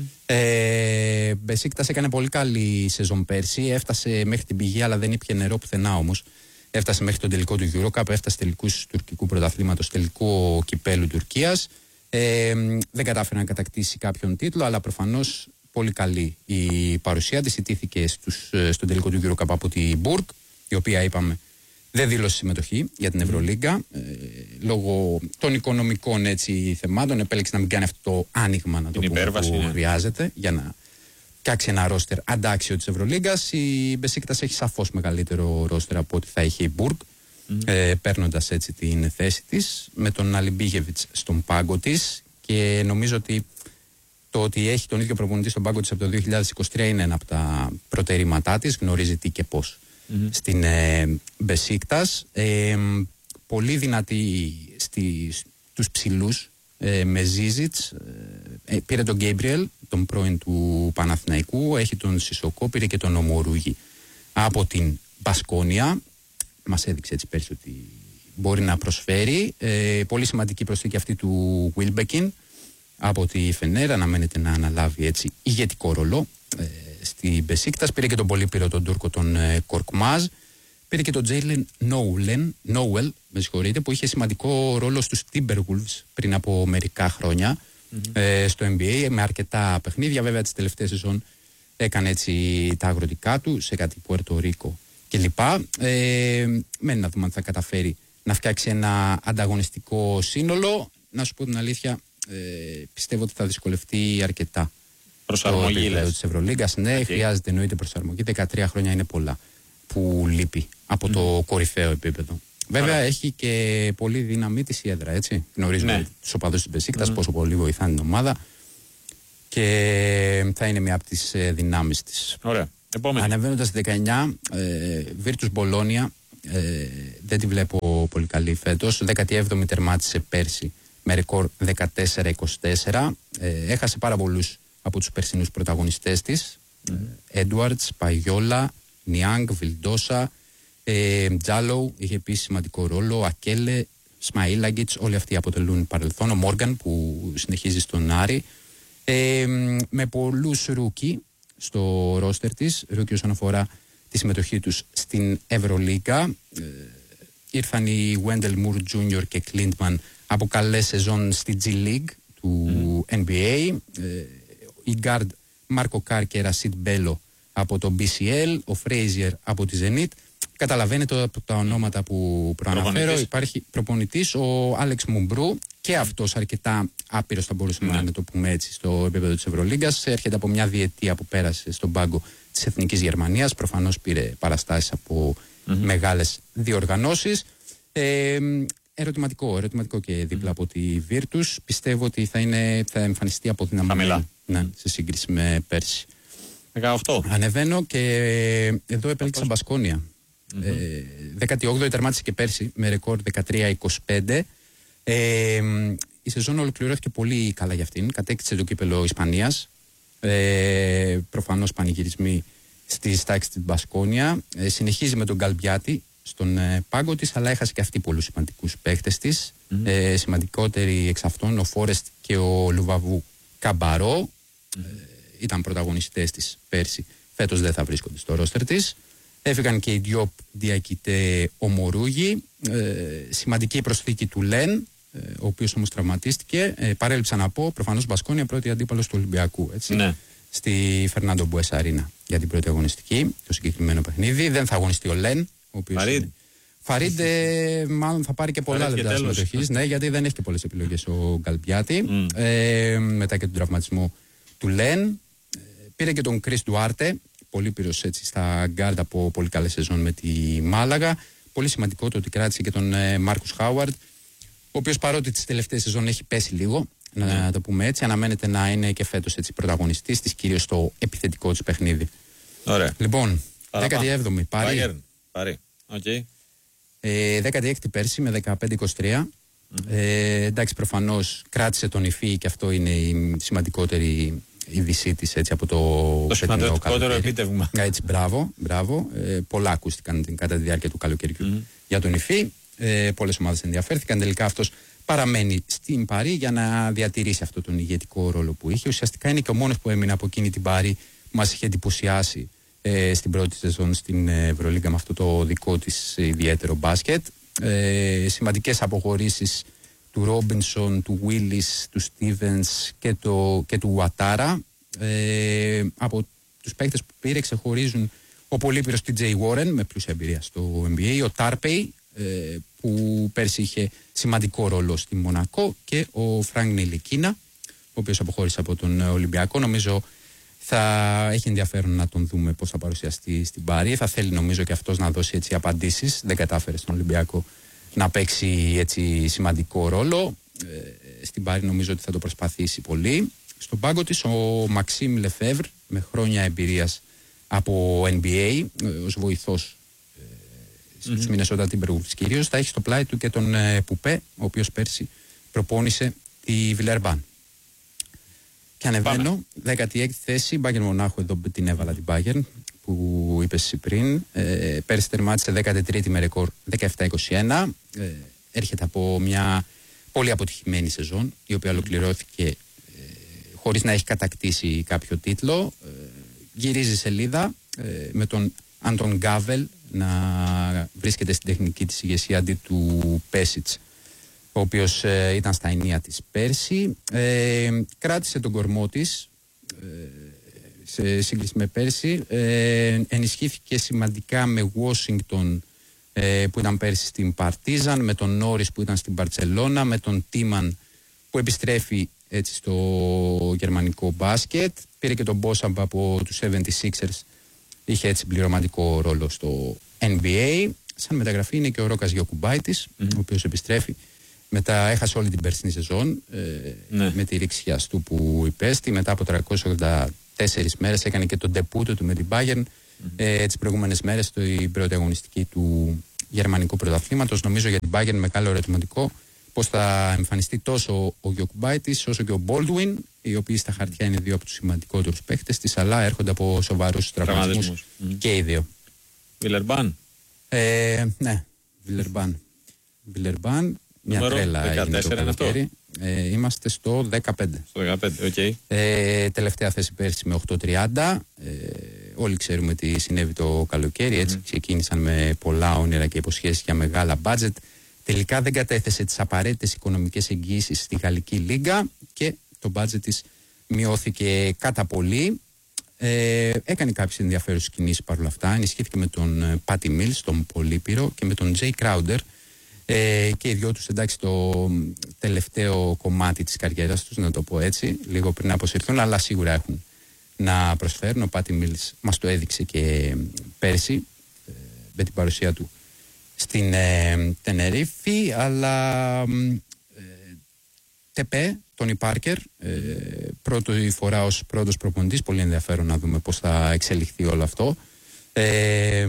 Ε, Μπεσίκτας έκανε πολύ καλή σεζόν πέρσι. Έφτασε μέχρι την πηγή, αλλά δεν ήπιε νερό πουθενά όμως. Έφτασε μέχρι τον τελικό του EuroCup, έφτασε τελικούς τουρκικού πρωταθλήματος, τελικό κυπέλου Τουρκίας. Ε, δεν κατάφερε να κατακτήσει κάποιον τίτλο, αλλά προφανώς πολύ καλή η παρουσία της. Ιτήθηκε στους, στον τελικό του EuroCup από την Μπουργκ, η οποία είπαμε δεν δήλωσε συμμετοχή για την Ευρωλίγκα. Ε, λόγω των οικονομικών έτσι, θεμάτων, επέλεξε να μην κάνει αυτό το άνοιγμα, να το πούμε, που ναι. χρειάζεται για να φτιάξει ένα ρόστερ αντάξιο της Ευρωλίγκας. Η Μπεσίκτας έχει σαφώς μεγαλύτερο ρόστερ από ό,τι θα είχε η Μπουργκ, mm. ε, παίρνοντας έτσι την θέση της με τον Αλιμπίγεβιτς στον πάγκο της, και νομίζω ότι το ότι έχει τον ίδιο προπονητή στον πάγκο της από το δύο χιλιάδες είκοσι τρία είναι ένα από τα προτερήματά της, γνωρίζει τι και πώς mm-hmm. στην ε, Μπεσίκτας. Ε, πολύ δυνατή στη, στους ψηλούς, ε, με Ζίζιτς, ε, πήρε τον Γκέιμπριελ, τον πρώην του Παναθηναϊκού, έχει τον Σισοκό, πήρε και τον Ομορούγη από την Μπασκόνια. Μας έδειξε έτσι πέρσι ότι μπορεί να προσφέρει. Ε, πολύ σημαντική προσθήκη αυτή του Wilbekin από τη Φενέρ, αναμένεται να αναλάβει έτσι ηγετικό ρόλο ε, στη Μπεσίκτας. Πήρε και τον πολύπειρο τον Τούρκο τον ε, Κορκμάζ. Πήρε και τον Τζέιλεν Νόουελ, με συγχωρείτε, που είχε σημαντικό ρόλο στους Timberwolves πριν από μερικά χρόνια mm-hmm. ε, στο N B A, με αρκετά παιχνίδια. Βέβαια τις τελευταίες σεζόν έκανε έτσι τα αγροτικά του σε κάτι Πουέρτο Ρίκο κλπ. Ε, μένει να δούμε αν θα καταφέρει να φτιάξει ένα ανταγωνιστικό σύνολο. Να σου πω την αλήθεια, ε, πιστεύω ότι θα δυσκολευτεί αρκετά. Προσαρμογή λες. Της Ευρωλίγκας, ναι, okay. χρειάζεται εννοείται προσαρμογή. δεκατρία χρόνια είναι πολλά που λείπει από mm. το κορυφαίο επίπεδο. Βέβαια Άρα. έχει και πολύ δύναμη της η έδρα, έτσι. Γνωρίζουμε ναι. τους οπαδούς της Μπεσίκτας, mm. πόσο πολύ βοηθάνε την ομάδα, και θα είναι μια από τις ε, δυνάμεις της. Ωραία. Επόμενη. Ανεβαίνοντας στη δεκαεννιά, ε, Virtus Bologna, ε, δεν τη βλέπω πολύ καλή φέτος. δέκατη έβδομη τερμάτισε πέρσι με ρεκόρ δεκατέσσερα είκοσι τέσσερα. Ε, έχασε πάρα πολλούς από τους περσινούς πρωταγωνιστές της. Έντουαρτς, Παγιόλα, Νιάνγκ, Βιλντόσα, Τζάλοου είχε επίσης σημαντικό ρόλο, Ακέλε, Σμαΐλαγκιτς, όλοι αυτοί αποτελούν παρελθόν. Ο Μόργαν που συνεχίζει στον Άρη. Ε, με πολλούς ρούκι στο ρόστερ της, ρούκι όσον αφορά τη συμμετοχή τους στην Ευρωλίγκα. Ε, ήρθαν οι Wendell Moore τζούνιορ και Κλίντμαν από καλές σεζόν στη G League του mm. N B A. Ε, η Γκάρντ Μάρκο Κάρ και Ρασίτ Μπέλο από το B C L, ο Φρέιζιερ από τη Zenit. Καταλαβαίνετε από τα ονόματα που προαναφέρω. Προπονητής. Υπάρχει προπονητής ο Άλεξ Μουμπρού, και αυτός αρκετά άπειρος θα μπορούσαμε ναι. να το πούμε έτσι στο επίπεδο της Ευρωλίγκας. Έρχεται από μια διετία που πέρασε στον πάγκο της Εθνικής Γερμανίας. Προφανώς πήρε παραστάσεις από mm-hmm. μεγάλες διοργανώσεις. Ε, ερωτηματικό, ερωτηματικό και δίπλα mm-hmm. από τη Virtus. Πιστεύω ότι θα, είναι, θα εμφανιστεί αποδυναμωμένη ναι, σε σύγκριση με πέρσι. δεκαοκτώ. Ανεβαίνω και εδώ επέλεξα Μπασκόνια. Mm-hmm. Ε, δέκατη όγδοη τερμάτισε και πέρσι με ρεκόρ δεκατρία είκοσι πέντε. Ε, η σεζόν ολοκληρώθηκε πολύ καλά για αυτήν. Κατέκτησε το κύπελο Ισπανίας. Ε, προφανώς πανηγυρισμοί στις τάξεις της Μπασκόνια. Ε, συνεχίζει με τον Γκαλμπιάτη στον ε, πάγκο της, αλλά έχασε και αυτή πολλούς σημαντικούς παίχτες της. Mm-hmm. Ε, σημαντικότεροι εξ αυτών ο Φόρεστ και ο Λουβαβού Καμπαρό. Mm-hmm. Ε, ήταν πρωταγωνιστές της πέρσι. Φέτος δεν θα βρίσκονται στο ρόστερ της. Έφυγαν και οι Διόπ, Διακητέ, Ομορούγη. Ε, σημαντική προσθήκη του Λεν, ε, ο οποίος όμως τραυματίστηκε. Ε, παρέλειψα να πω, προφανώς Μπασκόνια, πρώτη αντίπαλος του Ολυμπιακού. Έτσι, ναι. Στη Φερνάντο Μπουές Αρίνα για την πρώτη αγωνιστική, το συγκεκριμένο παιχνίδι. Δεν θα αγωνιστεί ο Λεν. Ο οποίος Φαρίδ. Είναι... Φαρίδ, ε, μάλλον θα πάρει και πολλά λεπτά συμμετοχής. Ναι, γιατί δεν έχει και πολλές επιλογές ο Γκαλπιάτη. Mm. Ε, μετά και τον τραυματισμό του Λεν. Ε, πήρε και τον Κρίς Ντουάρτε. Πολύ πυρος έτσι στα γκάρντ από πολύ καλή σεζόν με τη Μάλαγα. Πολύ σημαντικό το ότι κράτησε και τον ε, Μάρκους Χάουαρντ, ο οποίος παρότι τις τελευταίες σεζόν έχει πέσει λίγο, mm. να το πούμε έτσι, αναμένεται να είναι και φέτος έτσι πρωταγωνιστής της, κυρίως στο επιθετικό της παιχνίδι. Ωραία. Λοιπόν, δέκατη έβδομη Παρί. Παρί. Okay. Ε, δέκατη έκτη πέρσι με δεκαπέντε είκοσι τρία. Mm-hmm. Ε, εντάξει, προφανώς κράτησε τον υφή και αυτό είναι η σημαντικότερη είδησή της έτσι από το, το σημαντικότερο επίτευγμα. Έτσι, μπράβο, μπράβο. Ε, πολλά ακούστηκαν κατά τη διάρκεια του καλοκαιριού mm-hmm. για τον υφή. Ε, πολλές ομάδες ενδιαφέρθηκαν. Τελικά αυτός παραμένει στην Παρί για να διατηρήσει αυτό τον ηγετικό ρόλο που είχε. Ουσιαστικά είναι και ο μόνος που έμεινε από εκείνη την Παρί που μας είχε εντυπωσιάσει ε, στην πρώτη σεζόν στην Ευρωλίγκα με αυτό το δικό της ιδιαίτερο μπάσκετ. Ε, σημαντικές αποχωρήσεις του Ρόμπινσον, του Βίλις, του Στίβενς και, και του Ουατάρα. Ε, από τους παίκτες που πήρε ξεχωρίζουν ο πολύπυρος τι τζέι Warren με πλούσια εμπειρία στο N B A, ο Τάρπεϊ ε, που πέρσι είχε σημαντικό ρόλο στη Μονακό και ο Φρανκ Νιλικίνα, ο οποίος αποχώρησε από τον Ολυμπιακό. Νομίζω θα έχει ενδιαφέρον να τον δούμε πώς θα παρουσιαστεί στην Παρί. Θα θέλει νομίζω και αυτός να δώσει έτσι απαντήσεις. Δεν κατάφερε στον Ολυμπιακό να παίξει έτσι σημαντικό ρόλο. Ε, στην Παρί νομίζω ότι θα το προσπαθήσει πολύ. Στον πάγκο της ο Μαξίμ Λεφεύρ με χρόνια εμπειρίας από N B A ε, ως βοηθός ε, στους Μινεσότα Τίμπερβουλφς κυρίως, θα έχει στο πλάι του και τον ε, Πουπέ, ο οποίος πέρσι προπόνησε τη Βιλερμπάν. Και ανεβαίνω, δέκατη έκτη θέση, Μπάγερν Μονάχου, εδώ την έβαλα την Μπάγερν που είπες εσύ πριν. Ε, πέρσι τερμάτισε δέκατη τρίτη με ρεκόρ δεκαεπτά είκοσι ένα. Ε, έρχεται από μια πολύ αποτυχημένη σεζόν, η οποία ολοκληρώθηκε ε, χωρίς να έχει κατακτήσει κάποιο τίτλο. Ε, γυρίζει σελίδα ε, με τον Άντων Γκάβελ να βρίσκεται στην τεχνική της ηγεσία αντί του Πέσιτς, ο οποίος ε, ήταν στα ενία της πέρσι. Ε, κράτησε τον κορμό της ε, σε σύγκριση με πέρσι. Ε, ενισχύθηκε σημαντικά με Washington ε, που ήταν πέρσι στην Παρτίζαν, με τον Νόρις που ήταν στην Μπαρτσελώνα, με τον Τίμαν που επιστρέφει έτσι στο γερμανικό μπάσκετ. Πήρε και τον Μπόσαμπ από τους εβδομήντα έξι ers, είχε έτσι πληρωματικό ρόλο στο N B A. Σαν μεταγραφή είναι και ο Ρόκας Γιοκουμπάιτης, mm-hmm. ο οποίος επιστρέφει. Μετά έχασε όλη την περσινή σεζόν ε, ναι. με τη ρήξη αστού που υπέστη. Μετά από τριακόσιες ογδόντα τέσσερις μέρες έκανε και τον ντεπούτο του με την Bayern mm-hmm. ε, τις προηγούμενες μέρες στην πρώτη αγωνιστική του γερμανικού πρωταθλήματος. Νομίζω για την Bayern με καλό ερωτηματικό πώς θα εμφανιστεί τόσο ο Γιοκουμπάιτης όσο και ο Baldwin, οι οποίοι στα χαρτιά είναι δύο από τους σημαντικότερους παίκτες της, αλλά έρχονται από σοβαρούς τραυματισμούς mm-hmm. και οι δύο. Βιλερμπάν. Ε, ναι, Βιλερμπάν. Βιλερμπάν. Μια νούμερο τρέλα έγινε το καλοκαίρι. Ε, είμαστε στο δεκαπέντε. Στο δεκαπέντε, οκ. Okay. Ε, τελευταία θέση πέρσι με οκτώ τριάντα. Ε, όλοι ξέρουμε τι συνέβη το καλοκαίρι. Έτσι mm-hmm. ξεκίνησαν με πολλά όνειρα και υποσχέσεις για μεγάλα μπάτζετ. Τελικά δεν κατέθεσε τις απαραίτητες οικονομικές εγγύησεις στη Γαλλική Λίγκα και το μπάτζετ της μειώθηκε κατά πολύ. Ε, έκανε κάποιες ενδιαφέρουσες κινήσεις παρόλα αυτά. Ενισχύθηκε με τον Πάτι Μίλς, τον Πολύπυρο, και με τον Τζέι Κράουντερ. Ε, και οι δυο τους, εντάξει, το τελευταίο κομμάτι της καριέρας τους, να το πω έτσι, λίγο πριν αποσυρθούν, αλλά σίγουρα έχουν να προσφέρουν. Ο Πάτι Μίλς μας το έδειξε και πέρσι ε, με την παρουσία του στην ε, Τενερίφη, αλλά ε, ΤΕΠΕ, Τόνι Πάρκερ, ε, πρώτη φορά ως πρώτος προπονητής, πολύ ενδιαφέρον να δούμε πώς θα εξελιχθεί όλο αυτό. Ε,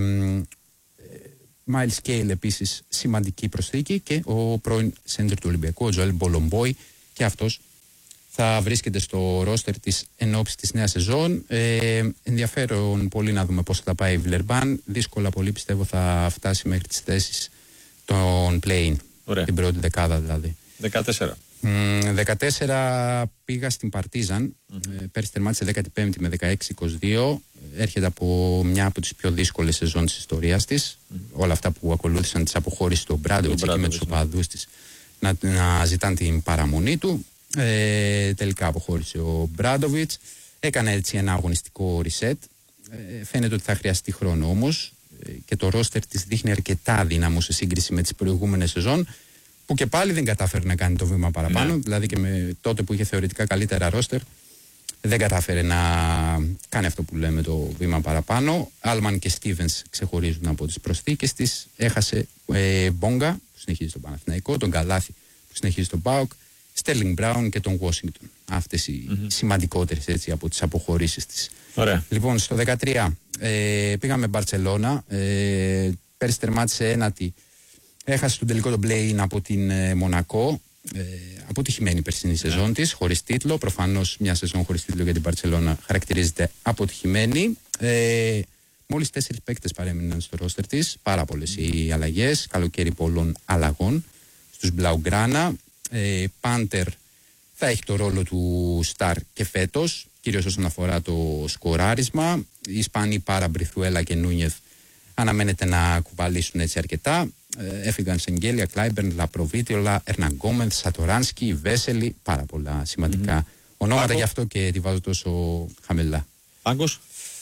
Miles Scale επίσης σημαντική προσθήκη και ο πρώην σέντερ του Ολυμπιακού, ο Τζοέλ Μπολομπόι, και αυτός θα βρίσκεται στο ρόστερ της εν ώψη της νέας σεζόν. Ε, ενδιαφέρον πολύ να δούμε πώς θα πάει η Βιλερμπάν. Δύσκολα πολύ πιστεύω θα φτάσει μέχρι τις θέσεις των play-in. Ωραία. Την πρώτη δεκάδα δηλαδή. δεκατέσσερα. δεκατέσσερα πήγα στην Παρτίζαν. Mm-hmm. Ε, πέρσι τερμάτισε δέκατη πέμπτη με δεκαέξι είκοσι δύο. Έρχεται από μια από τις πιο δύσκολες σεζόν της ιστορίας της. Mm-hmm. Όλα αυτά που ακολούθησαν τις αποχώρησεις του Μπράντοβιτς εκεί με τους οπαδούς της να, να ζητάνε την παραμονή του. Ε, τελικά αποχώρησε ο Μπράντοβιτς. Έκανε έτσι ένα αγωνιστικό reset. Ε, φαίνεται ότι θα χρειαστεί χρόνο όμως. Ε, και το ρόστερ της δείχνει αρκετά δύναμο σε σύγκριση με τις προηγούμενες σεζόν, που και πάλι δεν κατάφερε να κάνει το βήμα παραπάνω. Ναι. Δηλαδή και με τότε που είχε θεωρητικά καλύτερα ρόστερ, δεν κατάφερε να κάνει αυτό που λέμε το βήμα παραπάνω. Άλμαν και Στίβενς ξεχωρίζουν από τις προσθήκες της. Έχασε ε, Μπόγκα που συνεχίζει στον Παναθηναϊκό, τον Καλάθι που συνεχίζει στον ΠΑΟΚ, Στέρλινγκ Μπράουν και τον Washington. Αυτές οι mm-hmm. σημαντικότερες έτσι από τις αποχωρήσεις της. Ωραία. Λοιπόν, στο δεκατρία ε, πήγαμε Μπαρτσελώνα. Ε, πέρσι τερμάτισε ένατη. Έχασε τον τελικό τον play-in από την ε, Μονακό. Ε, αποτυχημένη η περσινή σεζόν της, χωρίς τίτλο. Προφανώς μια σεζόν χωρίς τίτλο για την Μπαρτσελώνα χαρακτηρίζεται αποτυχημένη. Ε, μόλις τέσσερις παίκτες παρέμειναν στο ρόστερ της. Πάρα πολλές οι αλλαγές. Καλοκαίρι πολλών αλλαγών στους Μπλαουγκράνα. Ε, Πάντερ θα έχει το ρόλο του Σταρ και φέτος, κυρίως όσον αφορά το σκοράρισμα. Οι Ισπανοί Πάρα, Μπριθουέλα και Νούνιεθ αναμένεται να κουβαλήσουν έτσι αρκετά. Ε, έφυγαν Σεγγέλια, Κλάιμπερν, Λαπροβίτιολα, Ερναγκόμενθ, Σατοράνσκι, Βέσελη. Πάρα πολλά σημαντικά mm-hmm. ονόματα, γι' αυτό και τη βάζω τόσο χαμηλά. Πάγκος.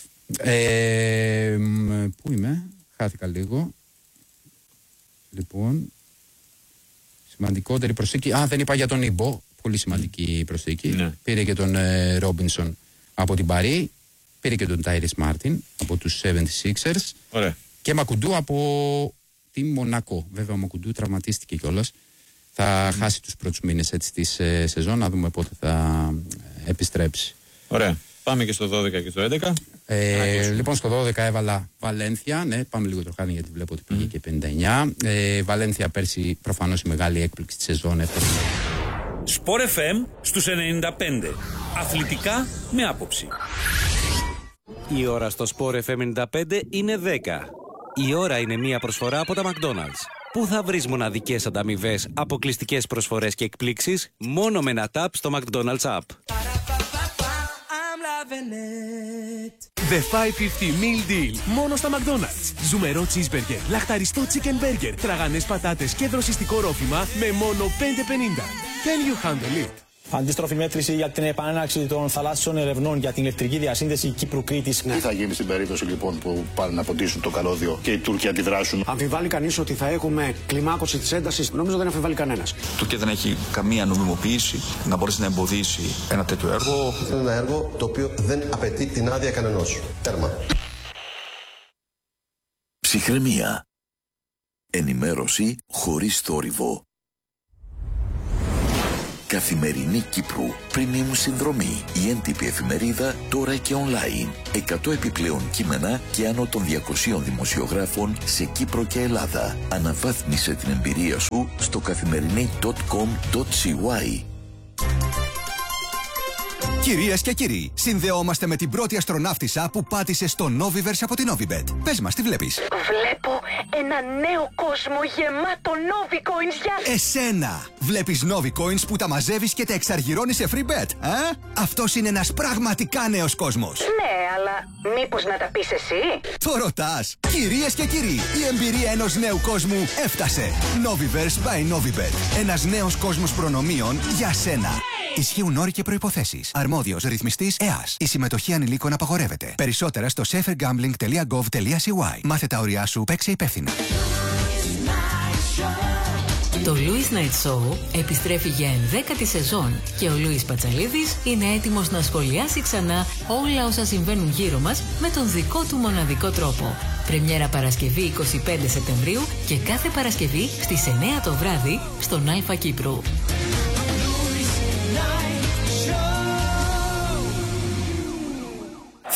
Ε, πού είμαι, χάθηκα λίγο. Λοιπόν, σημαντικότερη προσθήκη. Α, δεν είπα για τον Ιμπο. Πολύ σημαντική mm. προσθήκη. Ναι. Πήρε και τον ε, Ρόμπινσον από την Παρί. Πήρε και τον Τάιρις Μάρτιν από τους εβδομήντα έξι ers. Ωραία. Και Μακουντού από τη Μονακό. Βέβαια ο Μακουντού τραυματίστηκε κιόλας. Θα mm. χάσει τους πρώτους μήνες έτσι της ε, σεζόν. Να δούμε πότε θα ε, επιστρέψει. Ωραία. Πάμε και στο δώδεκα και στο έντεκα. Ε, λοιπόν, στο δώδεκα έβαλα Βαλένθια. Ναι, πάμε λίγο το χάνει γιατί βλέπω ότι πήγε mm. και πενήντα εννιά. Ε, Βαλένθια πέρσι προφανώς η μεγάλη έκπληξη της σεζόν. Έφερε. Σπορ εφ εμ στους ενενήντα πέντε. Αθλητικά με άποψη. Η ώρα στο Σπορ εφ εμ ενενήντα πέντε είναι δέκα. Η ώρα είναι μία προσφορά από τα McDonald's. Πού θα βρεις μοναδικές ανταμοιβές, αποκλειστικές προσφορές και εκπλήξεις μόνο με ένα tap στο McDonald's app. The πεντακόσια πενήντα Meal Deal. Μόνο στα McDonald's. Ζουμερό cheeseburger, λαχταριστό chicken burger, τραγανές πατάτες και δροσιστικό ρόφημα με μόνο πέντε πενήντα. Can you handle it? Αντίστροφη μέτρηση για την επανέναρξη των θαλάσσιων ερευνών για την ηλεκτρική διασύνδεση Κύπρου-Κρήτης. Τι θα γίνει στην περίπτωση λοιπόν που πάνε να ποτίσουν το καλώδιο και οι Τούρκοι αντιδράσουν? Αμφιβάλλει κανείς ότι θα έχουμε κλιμάκωση της έντασης? Νομίζω δεν αμφιβάλλει κανένας. Η Τουρκία δεν έχει καμία νομιμοποίηση να μπορέσει να εμποδίσει ένα τέτοιο έργο. Είναι ένα έργο το οποίο δεν απαιτεί την άδεια κανενός. Τέρμα. Ψυχραιμία. Ενημέρωση χωρίς θόρυβο. Καθημερινή Κύπρου. Premium συνδρομή. Η έντυπη εφημερίδα τώρα και online. εκατό επιπλέον κείμενα και άνω των διακοσίων δημοσιογράφων σε Κύπρο και Ελλάδα. Αναβάθμισε την εμπειρία σου στο καθημερινή τελεία κομ τελεία σι γουάι. Κυρίες και κύριοι, συνδεόμαστε με την πρώτη αστροναύτισσα που πάτησε στο Noviverse από την Novibet. Πες μας, τι βλέπεις? Βλέπω ένα νέο κόσμο γεμάτο Novicoins για... Εσένα! Βλέπεις Novicoins που τα μαζεύεις και τα εξαργυρώνεις σε free bet, ε? Αυτός είναι ένας πραγματικά νέος κόσμος. Ναι, αλλά μήπως να τα πεις εσύ? Το ρωτάς! Κυρίες και κύριοι, η εμπειρία ενός νέου κόσμου έφτασε. Noviverse by Novibet. Ένας νέος κόσμος προνομίων για σένα. Ισχύουν όροι και προϋποθέσεις. Αρμόδιος ρυθμιστής ΕΑΣ. Η συμμετοχή ανηλίκων απαγορεύεται. Περισσότερα στο safer gambling τελεία gov τελεία σι γουάι. Μάθε τα όρια σου, παίξε υπεύθυνα. Το Louis Night Show επιστρέφει για ενδέκατη σεζόν και ο Λούις Πατσαλίδης είναι έτοιμος να σχολιάσει ξανά όλα όσα συμβαίνουν γύρω μας με τον δικό του μοναδικό τρόπο. Πρεμιέρα Παρασκευή εικοστή πέμπτη Σεπτεμβρίου και κάθε Παρασκευή στις εννιά το βράδυ στον Αλφα Κύπρου.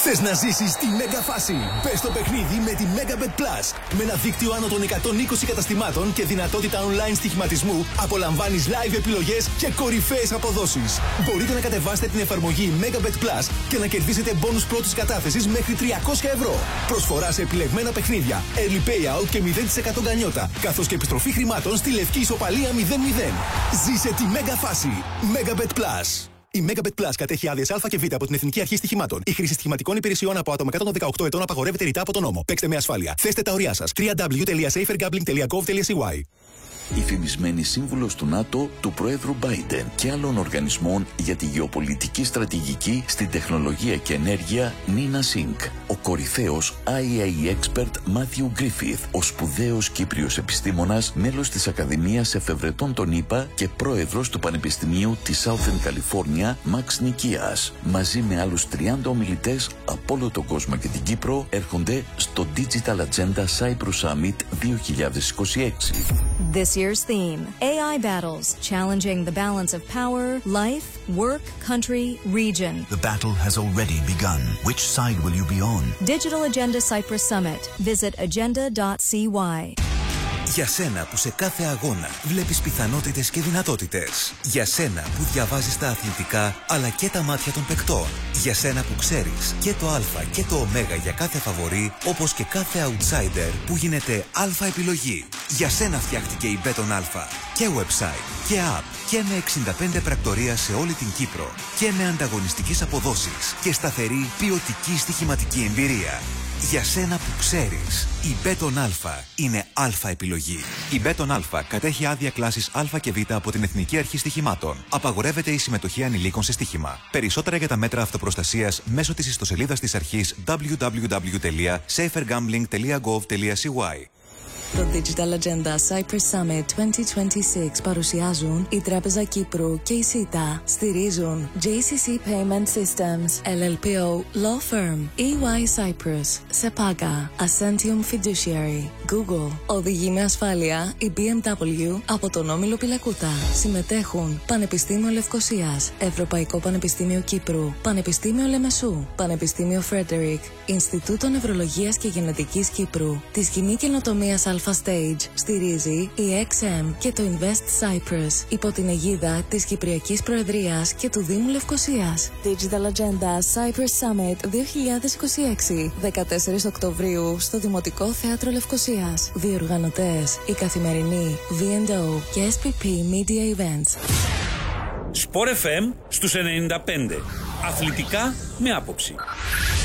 Θες να ζήσεις τη μέγα φάση? Μπες στο παιχνίδι με τη Megabet Plus. Με ένα δίκτυο άνω των εκατόν είκοσι καταστημάτων και δυνατότητα online στοιχηματισμού, απολαμβάνεις live επιλογές και κορυφαίες αποδόσεις. Μπορείτε να κατεβάσετε την εφαρμογή Megabet Plus και να κερδίσετε μπόνους πρώτης κατάθεσης μέχρι τριακόσια ευρώ. Προσφορά σε επιλεγμένα παιχνίδια, early payout και μηδέν τοις εκατό γκανιότα, καθώς και επιστροφή χρημάτων στη λευκή ισοπαλία μηδέν μηδέν. Ζήσε τη μέγα φάση. Megabet Plus. Η Megabet Plus κατέχει άδειες Α και Β από την Εθνική Αρχή Στοιχημάτων. Η χρήση στοιχηματικών υπηρεσιών από άτομα κάτω των δεκαοκτώ ετών απαγορεύεται ρητά από τον νόμο. Παίξτε με ασφάλεια. Θέστε τα ωριά σας. double-u double-u double-u τελεία safer gambling τελεία gov τελεία c y. Η φημισμένη σύμβουλος του ΝΑΤΟ, του Προέδρου Biden και άλλων οργανισμών για τη γεωπολιτική στρατηγική στην τεχνολογία και ενέργεια, Νίνα Σινκ. Ο κορυφαίος άι έι expert Μάθιου Γκρίφιθ, ο σπουδαίος Κύπριος επιστήμονας, μέλος της Ακαδημίας Εφευρετών των ΗΠΑ και πρόεδρος του Πανεπιστημίου της Southern California, Μαξ Νικίας. Μαζί με άλλους τριάντα ομιλητές από όλο τον κόσμο και την Κύπρο, έρχονται στο Digital Agenda Cyprus Summit δύο χιλιάδες είκοσι έξι. This year's theme, έι άι Battles, challenging the balance of power, life, work, country, region. The battle has already begun. Which side will you be on? Digital Agenda Cyprus Summit. Visit agenda dot c y. Για σένα που σε κάθε αγώνα βλέπεις πιθανότητες και δυνατότητες. Για σένα που διαβάζεις τα αθλητικά αλλά και τα μάτια των παικτών. Για σένα που ξέρεις και το α και το ω για κάθε φαβορί, όπως και κάθε outsider που γίνεται α επιλογή. Για σένα φτιάχτηκε η Μπέτον Α. Και website και app και με εξήντα πέντε πρακτορία σε όλη την Κύπρο. Και με ανταγωνιστικές αποδόσεις και σταθερή ποιοτική στοιχηματική εμπειρία. Για σένα που ξέρεις, η Μπέτον Α είναι α επιλογή. Η Μπέτον Α κατέχει άδεια κλάσης Α και Β από την Εθνική Αρχή Στοιχημάτων. Απαγορεύεται η συμμετοχή ανηλίκων σε στοίχημα. Περισσότερα για τα μέτρα αυτοπροστασίας μέσω της ιστοσελίδας της αρχής double-u double-u double-u τελεία safer gambling τελεία gov τελεία c y. Το Digital Agenda Cyprus Summit είκοσι είκοσι έξι παρουσιάζουν η Τράπεζα Κύπρου και η ΣΥΤΑ. Στηρίζουν τζέι σι σι Payment Systems, ελ ελ πι ο Law Firm, ι γουάι Cyprus, Sepaga, Ascentium Fiduciary, Google. Οδηγεί με ασφάλεια η μπι εμ ντάμπλιου από τον Όμιλο Πιλακούτα. Συμμετέχουν Πανεπιστήμιο Λευκωσίας, Ευρωπαϊκό Πανεπιστήμιο Κύπρου, Πανεπιστήμιο Λεμεσού, Πανεπιστήμιο Φρέντερικ, Ινστιτούτο Νευρολογίας και Γενετικής Κύπρου, τη Σκηνή Καινοτομίας Alpha Stage. Στηρίζει η εξ εμ και το Invest Cyprus υπό την αιγίδα της Κυπριακής Προεδρίας και του Δήμου Λευκωσίας. Digital Agenda Cyprus Summit δύο χιλιάδες είκοσι έξι, δεκατέσσερις Οκτωβρίου στο Δημοτικό Θέατρο Λευκωσίας. Διοργανωτές η Καθημερινή, βι εντ ο και ες πι πι Media Events. Σπορ εφ εμ στους ενενήντα πέντε. Αθλητικά με άποψη.